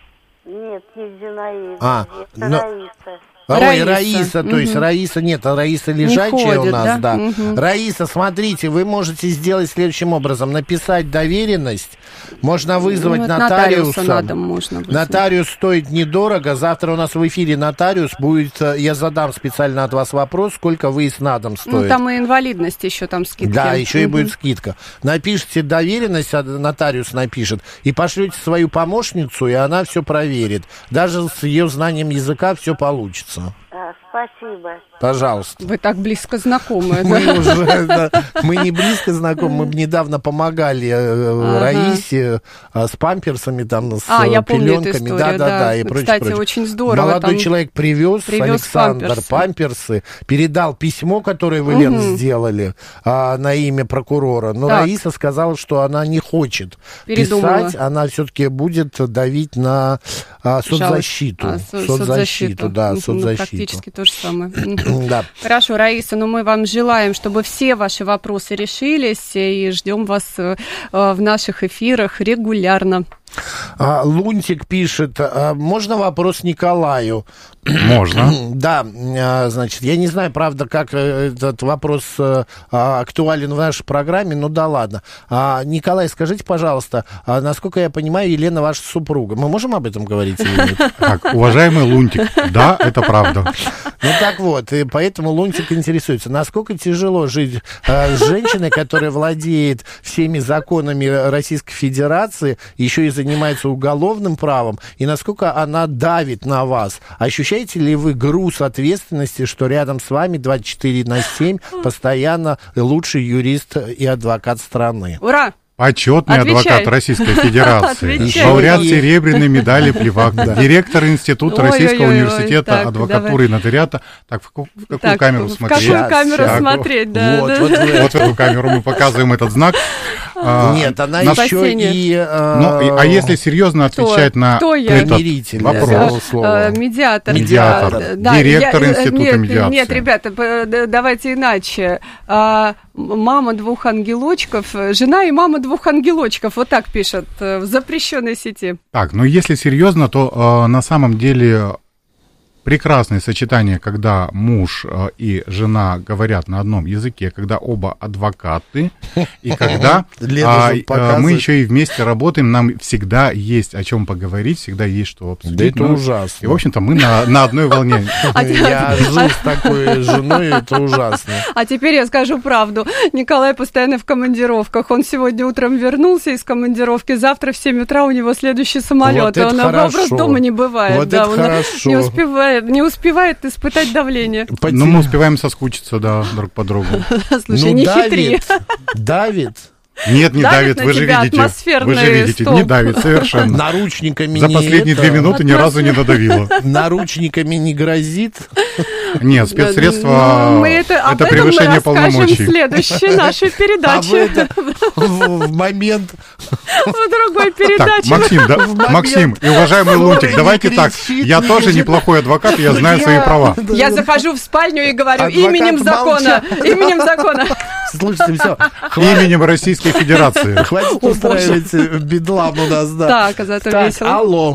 Нет, не Зинаида. А, это но- Раиса. Ой, Раиса. Раиса, то есть Мгм. Раиса, нет, а Раиса Не лежачая ходит, у нас, да. да? Мгм. Раиса, смотрите, вы можете сделать следующим образом. Написать доверенность, можно вызвать Ну, это нотариуса. нотариуса на дом можно вызвать. Нотариус стоит недорого. Завтра у нас в эфире нотариус будет, э, я задам специально от вас вопрос, сколько выезд на дом стоит. Ну, там и инвалидность еще, там скидки. Да, еще и Мгм. будет скидка. Напишите доверенность, а нотариус напишет, и пошлете свою помощницу, и она все проверит. Даже с ее знанием языка все получится. А, спасибо. Пожалуйста. Вы так близко знакомы, Мы да? уже, да, мы не близко знакомы, мы недавно помогали э, Ага. Раисе э, с памперсами, там, с А, я э, помню эту пеленками, историю, да, да, да. да, и прочее, Кстати, прочее. очень здорово, Молодой там человек привез, привез Александр, памперсы. памперсы, передал письмо, которое вы, Лен, Мгм. сделали а, на имя прокурора, но Так. Раиса сказала, что она не хочет Передумала. писать, она все-таки будет давить на а, соцзащиту. А, со- соцзащиту, да, Мгм, соцзащиту. Практически то же самое. Мгм. Да. Хорошо, Раиса, ну мы вам желаем, чтобы все ваши вопросы решились, и ждем вас э, э, в наших эфирах регулярно. А, Лунтик пишет, а, можно вопрос Николаю? Можно. Да, а, значит, я не знаю, правда, как э, этот вопрос э, а, актуален в нашей программе, но да ладно. А, Николай, скажите, пожалуйста, а, насколько я понимаю, Елена ваша супруга. Мы можем об этом говорить или нет? Так, уважаемый Лунтик, да, это правда. Ну так вот, и поэтому Лунтик интересуется, насколько тяжело жить э, с женщиной, которая владеет всеми законами Российской Федерации, еще и занимается уголовным правом, и насколько она давит на вас. Ощущаете ли вы груз ответственности, что рядом с вами двадцать четыре на семь постоянно лучший юрист и адвокат страны? Ура! Почетный Отвечай. адвокат Российской Федерации, Отвечай. лауреат серебряной медали Плевак, директор Института Ой-ой-ой, Российского университета так, адвокатуры давай. и нотариата. Так, в какую, в какую Так, камеру в смотреть? какую камеру Так, смотреть, да. Вот, да. вот, Вот в эту камеру мы показываем этот знак. А, Нет, она на... еще и... А... Ну, а если серьезно отвечать кто? на Кто этот вопрос? А, медиатор. Медиатор. Да, Директор я, института нет, медиации. Нет, ребята, давайте иначе. А, мама двух ангелочков, жена и мама двух ангелочков. Вот так пишут в запрещенной сети. Так, ну если серьезно, то э, на самом деле прекрасное сочетание, когда муж э, и жена говорят на одном языке, когда оба адвокаты, и когда а, э, мы еще и вместе работаем, нам всегда есть о чем поговорить, всегда есть что обсудить. Да это ну, ужасно. И, в общем-то, мы на, на одной волне. Я жил с такой женой, это ужасно. А теперь я скажу правду. Николай постоянно в командировках. Он сегодня утром вернулся из командировки, завтра в семь утра у него следующий самолет. Вот он просто дома не бывает. Вот да, это он хорошо. Не успевает, не успевает испытать давление. Ну, мы успеваем соскучиться, да, друг по другу. Слушай, не хитри. Давид. Нет, не давит, давит вы же видите. Вы же видите, столб. не давит совершенно. Наручниками За не последние это... две минуты ни разу не надавило. Наручниками не грозит? Нет, спецсредства ну, это, это превышение полномочий. В следующей нашей передаче. А в момент... В другой передаче. Так, Максим, да, Максим и уважаемый Лунтик, давайте так. Я тоже неплохой адвокат, я знаю свои права. Я захожу в спальню и говорю именем закона. Именем закона. Слушайте, все. Именем Российской Федерации. Хватит устраивать бедлам у нас, да. Так, а зато весело. Алло.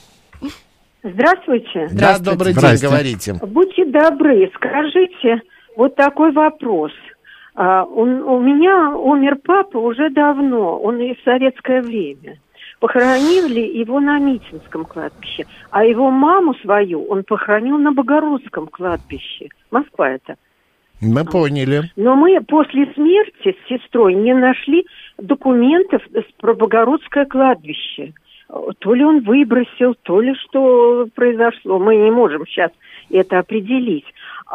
Здравствуйте. Да, добрый день, говорите. Будьте добры, скажите вот такой вопрос. А, он, у меня умер папа уже давно, он и в советское время. Похоронили его на Митинском кладбище, а его маму свою он похоронил на Богородском кладбище. Москва это. Мы поняли. Но мы после смерти с сестрой не нашли документов про Богородское кладбище. То ли он выбросил, то ли что произошло. Мы не можем сейчас это определить.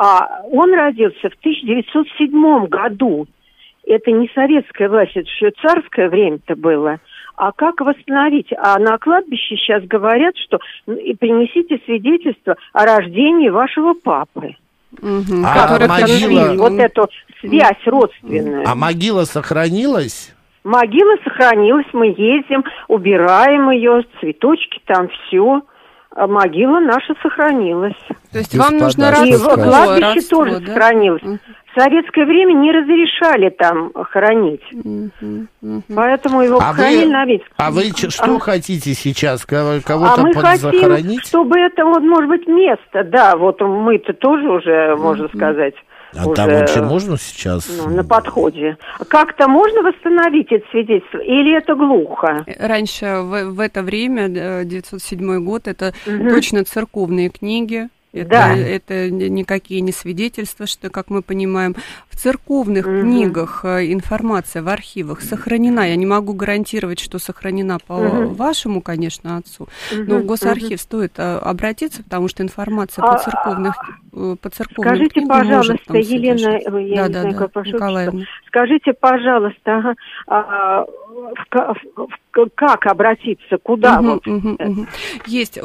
А он родился в тысяча девятьсот седьмом году. Это не советская власть, это еще царское время-то было. А как восстановить? А на кладбище сейчас говорят, что принесите свидетельство о рождении вашего папы. Угу, а могила... Вот эту связь родственную. А могила сохранилась? Могила сохранилась, мы ездим, убираем ее, цветочки там, все. А могила наша сохранилась. То есть вам нужно родство, и кладбище родство, тоже да? сохранилось. Uh-huh. В советское время не разрешали там хоронить. Uh-huh. Uh-huh. Поэтому его а похоронили вы, на Митинском. А вы что а, хотите сейчас? Кого-то а мы хотим, захоронить? Чтобы это, вот, может быть, место, да, вот мы-то тоже уже, uh-huh. можно сказать... А уже, там вообще можно сейчас? Ну, на подходе. Как-то можно восстановить это свидетельство? Или это глухо? Раньше, в, в это время, девятьсот седьмой год, это угу. точно церковные книги. Это, да. это никакие не свидетельства, что, как мы понимаем, в церковных угу. книгах информация в архивах сохранена. Я не могу гарантировать, что сохранена по угу. вашему, конечно, отцу, угу. но в госархив угу. стоит обратиться, потому что информация а, по церковных по церковным скажите, книгам пожалуйста, может там Елена, я да, не да, знаю, да, как прошу, Николаевна. Скажите, пожалуйста, а, в, в, как обратиться, куда? Угу, вот? угу, угу. Есть.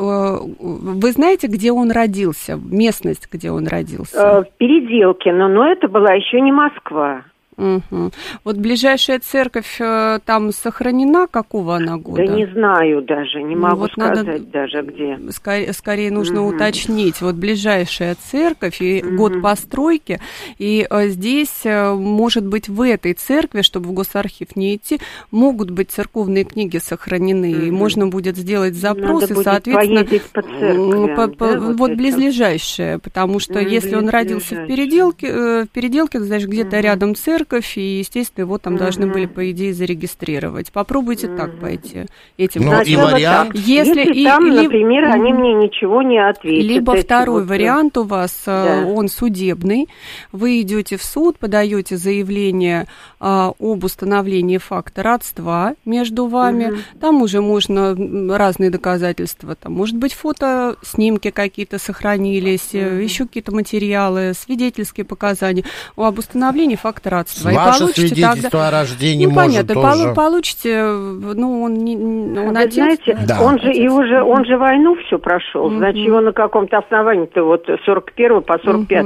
Вы знаете, где он родился? Местность, где он родился? В Переделкино, но это была еще не Москва. Угу. Вот ближайшая церковь там сохранена, какого она года? Да не знаю даже, не могу вот сказать надо, даже где. Скорее, скорее нужно угу. уточнить. Вот ближайшая церковь и угу. год постройки, и здесь, может быть, в этой церкви, чтобы в госархив не идти, могут быть церковные книги сохранены, угу. и можно будет сделать запрос, надо и, соответственно, по церквям, по, да, по, вот, вот это. близлежащая, потому что ну, если он родился в Переделке, в Переделке, значит, где-то угу. рядом церковь, и, естественно, его там uh-huh. должны были, по идее, зарегистрировать. Попробуйте uh-huh. так пойти. Этим ну, и вариант... Если, Если и, там, и, например, и, они мне ничего не ответят. Либо второй вот... вариант у вас, да. он судебный. Вы идете в суд, подаете заявление а, об установлении факта родства между вами. Uh-huh. Там уже можно разные доказательства. Там, может быть, фото, снимки какие-то сохранились, uh-huh. еще какие-то материалы, свидетельские показания об установлении факта родства. Ваше свидетельство тогда... о рождении ну, может понятно, тоже... получите, ну, он, не, он Вы отец. знаете, да. он же и уже, он же войну все прошел, mm-hmm. значит, его на каком-то основании-то вот с сорок первого по сорок пятый mm-hmm.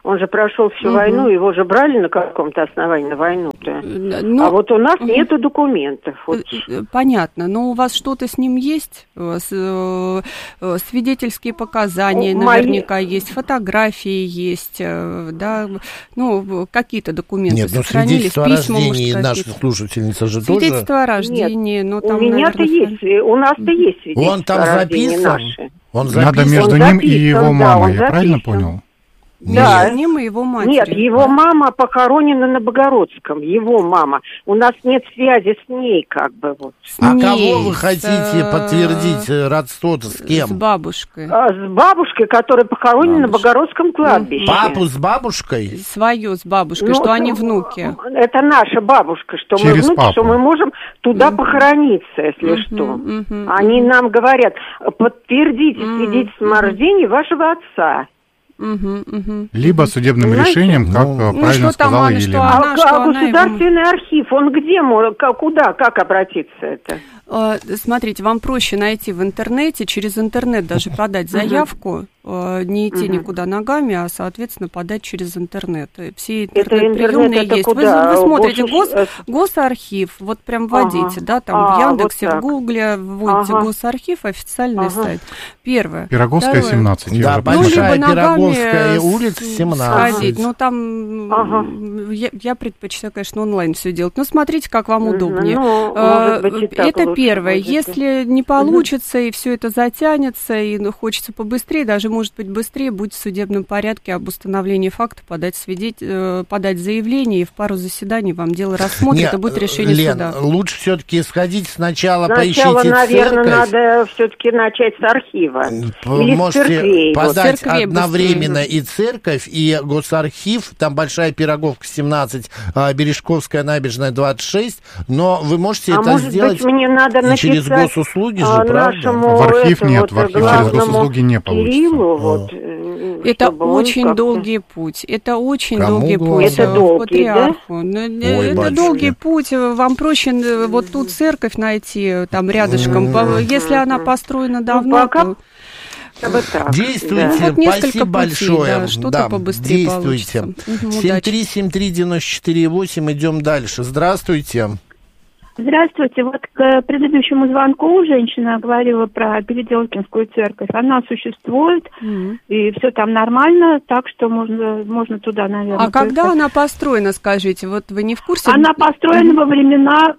Он же прошел всю Мгм. войну, его же брали на каком-то основании на войну-то. Ну, а вот у нас мгм. нету документов. Вот. Э, Понятно, но у вас что-то с ним есть? Э, с- э, э, Свидетельские показания О, мои- наверняка есть, фотографии есть, э, да, ну, какие-то документы Нет, ну сохранились, свидетельство о письма, может, рождении нашей какие-то. слушательницы же Свидетельство тоже... о рождении, но там, у меня-то наверное, есть, у нас-то есть свидетельство Он там о рождении записан? наше. Он Надо записан? между Он ним и записан, его да, мамой, он я правильно записан. понял? Да. между ним и его матерью. Нет, его мама похоронена на Богородском, его мама. У нас нет связи с ней, как бы вот. А ней, кого вы с, хотите э, подтвердить э, родство-то с С кем? бабушкой. А, с бабушкой, которая похоронена на Бабушка. Богородском кладбище. Папу с бабушкой? Свою с бабушкой, Ну, что они это- внуки. Это наша бабушка, что Через мы внуки, папу. что мы можем туда похорониться, если Мгм, что. мгм, Они нам говорят, подтвердите Мгм, свидетельством о мгм. рождении вашего отца. Мгм, мгм. Либо судебным Понимаете? решением, как Ну, э, ну, правильно что там, сказала Анна, что Елена. она- а что а она государственный архив, он где, мо- ка- куда, как обратиться это? Э, Смотрите, вам проще найти в интернете, через интернет даже подать заявку, э, не идти Мгм. никуда ногами, а, соответственно, подать через интернет. И все Это интернет-приемные интернет, это есть. Вы, куда? вы смотрите Гос- гос, госархив, вот прям вводите, Ага. да, там А, в Яндексе, вот в так. Гугле вводите Ага. госархив, официальный Ага. сайт. Первое. Пироговская, Второе. семнадцать. я Да, уже большая посмотрел. Ну, либо ногами Пироговская с- улица, семнадцать. сходить. Ну, там Ага. м, я, я предпочитаю, конечно, онлайн все делать. Ну, смотрите, как вам Мгм. удобнее. Ну, Э, может быть, и так Это лучше первое. будет, да. Если не получится, и все это затянется, и ну, хочется побыстрее, даже, может быть, быстрее, будет в судебном порядке об установлении факта, подать, свидеть... э, подать заявление, и в пару заседаний вам дело рассмотрят, Нет, это будет решение Лен, суда. лучше все-таки сходить сначала, Сначала, поищите наверное, церковь. надо все-таки начать с архива. Вы Или с можете церквей. Вот. подать Церквей одновременно быстрее. и церковь, и госархив, там Большая Пироговка, семнадцать, а, Бережковская набережная, двадцать шесть, но вы можете А это может сделать быть, мне надо и через написать госуслуги же, а, правда? нашему В архив это, нет, вот, в архив через главному госуслуги не получится. Кириллу, А. вот, э, Это чтобы он очень как-то- долгий путь. Это очень Кому долгий главное? путь. Это э, долгий, патриарху. Ну, э, Ой, это батюшки. долгий путь. Вам проще э, вот тут церковь найти э, там рядышком. По- Если она построена давно, пока то Вот так, Действуйте, Ну, вот несколько спасибо путей, большое. да, что-то Да, побыстрее действуйте. получится. Мгм, семь удачи. три семь три девяносто четыре восемь, идем дальше. Здравствуйте. Здравствуйте. Вот к предыдущему звонку женщина говорила про Переделкинскую церковь. Она существует, Мгм. и все там нормально, так что можно, можно туда, наверное. А когда только- она построена, скажите? Вот вы не в курсе? Она построена во времена,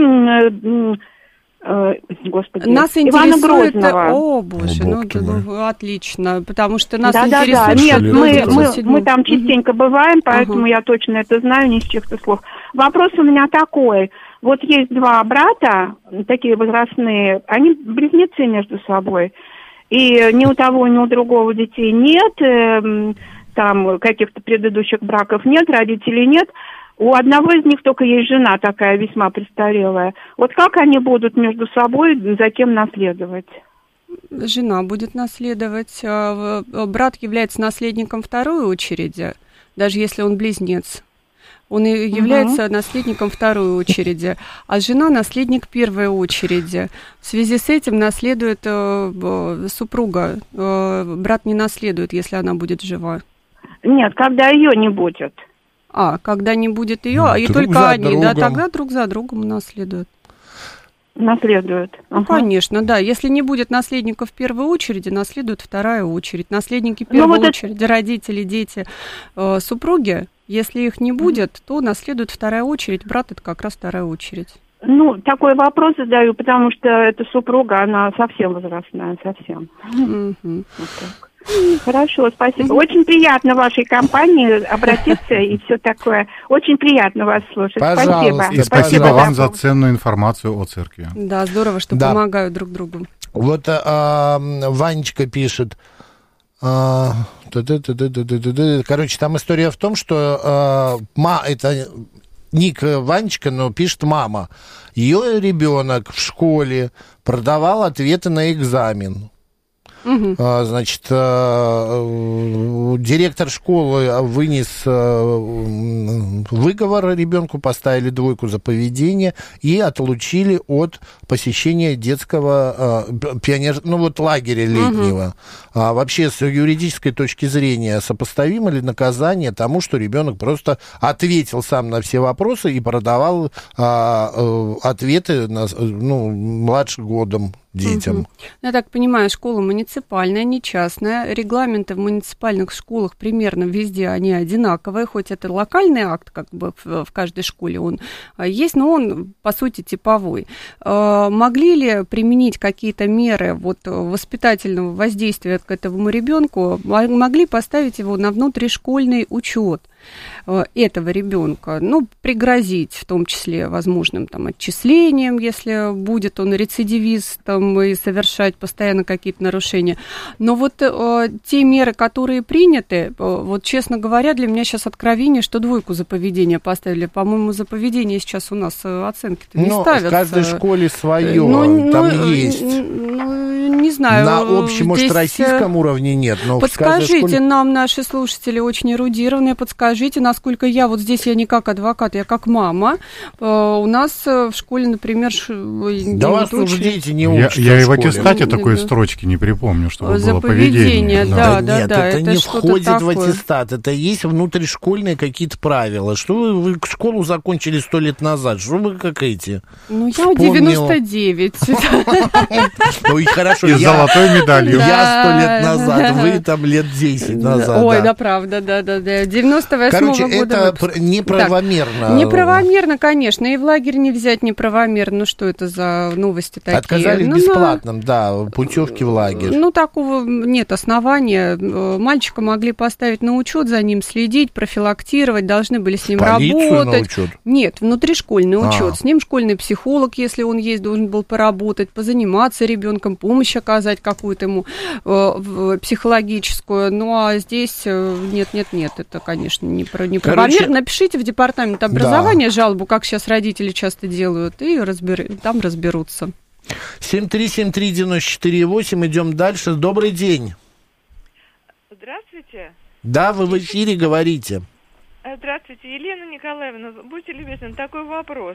э, господи, Нас Ивана интересует... Грозного. О, боже, О, ну, бог ты да, мой. ну, отлично, потому что нас Да, да, интересует... да. Нет, Шли мы, это мы, девяносто седьмой. мы там частенько бываем, поэтому Ага. я точно это знаю, не с чьих-то слов. Вопрос у меня такой. Вот есть два брата, такие возрастные, они близнецы между собой. И ни у того, ни у другого детей нет, эм, там каких-то предыдущих браков нет, родителей нет. У одного из них только есть жена такая весьма престарелая. Вот как они будут между собой за кем наследовать? Жена будет наследовать. а, в- Брат является наследником второй очереди, даже если он близнец. Он и является наследником второй очереди, а жена наследник первой очереди. В связи с этим наследует э, б- супруга. Э, брат не наследует, если она будет жива. Нет, когда ее не будет. А, когда не будет ее, Ну, и друг только за они, да, другом. тогда друг за другом наследуют. Наследуют. Ну, Ага. конечно, да. Если не будет наследников первой очереди, наследует вторая очередь. Наследники Ну, первой вот это- очереди, родители, дети, э, супруги, если их не будет, то наследует вторая очередь. Брат — это как раз вторая очередь. Ну, такой вопрос задаю, потому что эта супруга, она совсем возрастная, совсем. Мгм. Вот так. Хорошо, спасибо. Очень приятно в вашей компании обратиться и все такое. Очень приятно вас слушать. Пожалуйста. Спасибо. И спасибо Пожалуйста. вам за ценную информацию о церкви. Да, здорово, что Да. помогают друг другу. Вот а, Ванечка пишет. а, ту-ду-ду-ду-ду-ду-ду. Короче, там история в том, что а, ма, это ник Ванечка, но пишет мама. Ее ребенок в школе продавал ответы на экзамен. Угу. А, значит, а, директор школы вынес а, выговор ребенку, поставили двойку за поведение и отлучили от посещения детского а, пионер... ну вот лагеря летнего. Угу. А, вообще, с юридической точки зрения, сопоставимо ли наказание тому, что ребенок просто ответил сам на все вопросы и продавал а, а, ответы на, ну, младше годом детям? Угу. Я так понимаю, школа муниципальная, не частная. Регламенты в муниципальных школах примерно везде они одинаковые, хоть это локальный акт, как бы в, в каждой школе он есть, но он, по сути, типовой. Могли ли применить какие-то меры вот, воспитательного воздействия к этому ребенку? Могли поставить его на внутришкольный учет этого ребенка, ну, пригрозить в том числе возможным там отчислением, если будет он рецидивистом и совершать постоянно какие-то нарушения. Но вот э, те меры, которые приняты, э, вот, честно говоря, для меня сейчас откровение, что двойку за поведение поставили. По-моему, за поведение сейчас у нас оценки-то не Но ставятся. В каждой школе свое, ну, там ну, есть. Ну, не знаю. На общем, может, российском уровне нет, но подскажите школе... нам, наши слушатели очень эрудированные, подскажите, насколько я, вот здесь я не как адвокат, я как мама, у нас в школе, например, ш... да вас уже дети не учатся. Я, я и в аттестате такой да. строчки не припомню, чтобы за было поведение. поведение. Да, да, да, нет, да, это, это не что-то входит такое. в аттестат, это есть внутришкольные какие-то правила. Что вы, вы школу закончили сто лет назад, что вы как эти? Ну, я девяносто девять. Ну и хорошо, и с золотой медалью. Я сто лет назад, вы там лет десять назад. Ой, да, правда, да, да, да. девяносто восьмого года. Короче, это неправомерно. Неправомерно, конечно, и в лагерь не взять неправомерно. Ну, что это за новости такие? Отказали в бесплатном, да, путевки в лагерь. Ну, такого нет основания. Мальчика могли поставить на учет, за ним следить, профилактировать, должны были с ним Полицию работать. На учет? Нет, внутришкольный А. учет. С ним школьный психолог, если он есть, должен был поработать, позаниматься ребенком, помощь оказать какую-то ему э, психологическую. Ну, а здесь нет, нет, нет, это, конечно, не про неправомерно. Короче, напишите в департамент образования да. жалобу, как сейчас родители часто делают, и разбер... там разберутся. семь три семь три девяносто четыре восемь, идем дальше. Добрый день. Здравствуйте. Да, вы в эфире говорите. Здравствуйте, Елена Николаевна, будьте любезны, такой вопрос.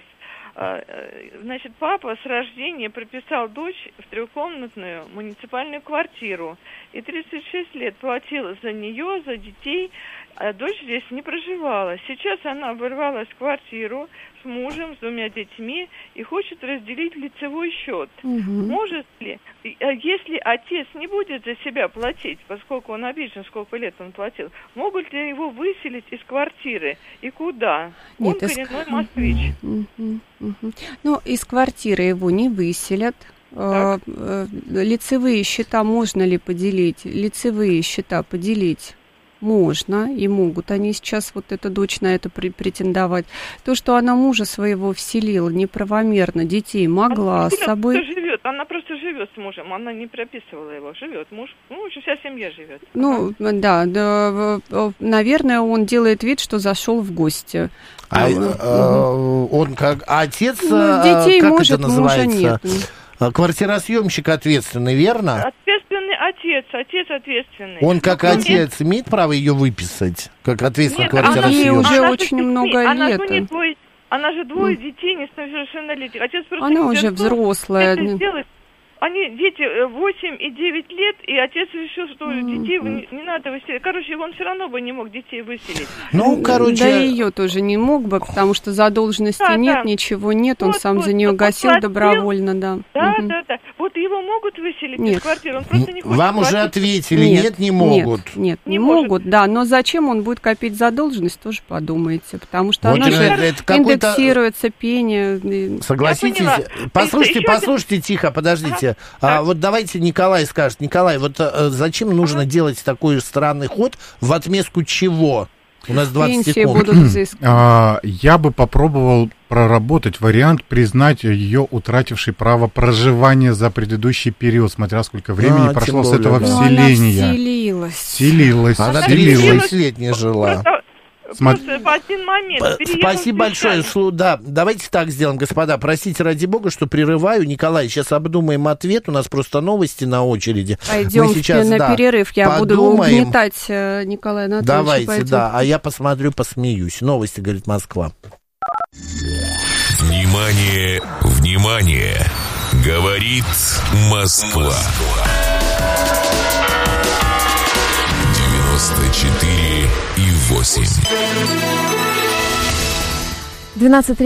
Значит, папа с рождения прописал дочь в трехкомнатную муниципальную квартиру и тридцать шесть лет платил за нее, за детей, а дочь здесь не проживала. Сейчас она оборвалась в квартиру с мужем, с двумя детьми и хочет разделить лицевой счет. Угу. Может ли, если отец не будет за себя платить, поскольку он обижен, сколько лет он платил, могут ли его выселить из квартиры и куда? Нет, он из... коренной москвич. Угу, угу. Ну, из квартиры его не выселят. Так. Лицевые счета можно ли поделить? Лицевые счета поделить можно, и могут они сейчас, вот эта дочь, на это претендовать. То, что она мужа своего вселила неправомерно, детей могла с собой... Живет. Она просто живет с мужем, она не прописывала его, живет муж, ну, вся семья живет. Ну, да, да, наверное, он делает вид, что зашел в гости. А, угу. а, он как отец, ну, детей как может, это называется? Мужа нет. Квартиросъемщик ответственный, верно? Ответственный отец, отец ответственный. Он как ну, отец нет. имеет право ее выписать, как ответственный нет, квартиросъемщик? Ей уже она очень детьми, много она лет. Же двое, она же двое mm. детей несовершеннолетних. Отец просто она уже взрослая. Они, дети, восемь и девять лет, и отец решил, что mm-hmm. детей не, не надо выселить. Короче, он все равно бы не мог детей выселить. Ну, короче... Да и ее тоже не мог бы, потому что задолженности да, нет, да. ничего нет, вот, он сам вот, за нее вот, гасил платил. добровольно, да. Да, угу. да, да. Вот его могут выселить нет. из квартиры, он просто не хочет. Вам платить. уже ответили, нет, нет, не могут. Нет, нет не, не могут, да, но зачем он будет копить задолженность, тоже подумайте, потому что вот она же индексируется, пение. Согласитесь? Послушайте, послушайте, тихо, подождите. Ага. А, вот давайте Николай скажет. Николай, вот а, зачем нужно ага. делать такой странный ход, в отместку чего? У нас двадцать секунд. а, я бы попробовал проработать вариант признать ее утратившей право проживания за предыдущий период, смотря сколько времени а, прошло с этого да. вселения. Она вселилась. Вселилась. Она тридцать лет не жила. Смотри. просто в один момент П- переехал Спасибо большое. специально. Слу- Да, давайте так сделаем, господа. Простите, ради бога, что прерываю. Николай, сейчас обдумаем ответ. У нас просто новости на очереди. Пойдем Мы сейчас, на да, перерыв. Я буду подумаем. угнетать э, Николая Анатольевича. Давайте, Пойдем. да. А я посмотрю, посмеюсь. Новости, говорит Москва. Внимание, внимание! Говорит Москва. девяносто четыре и восемь. двенадцать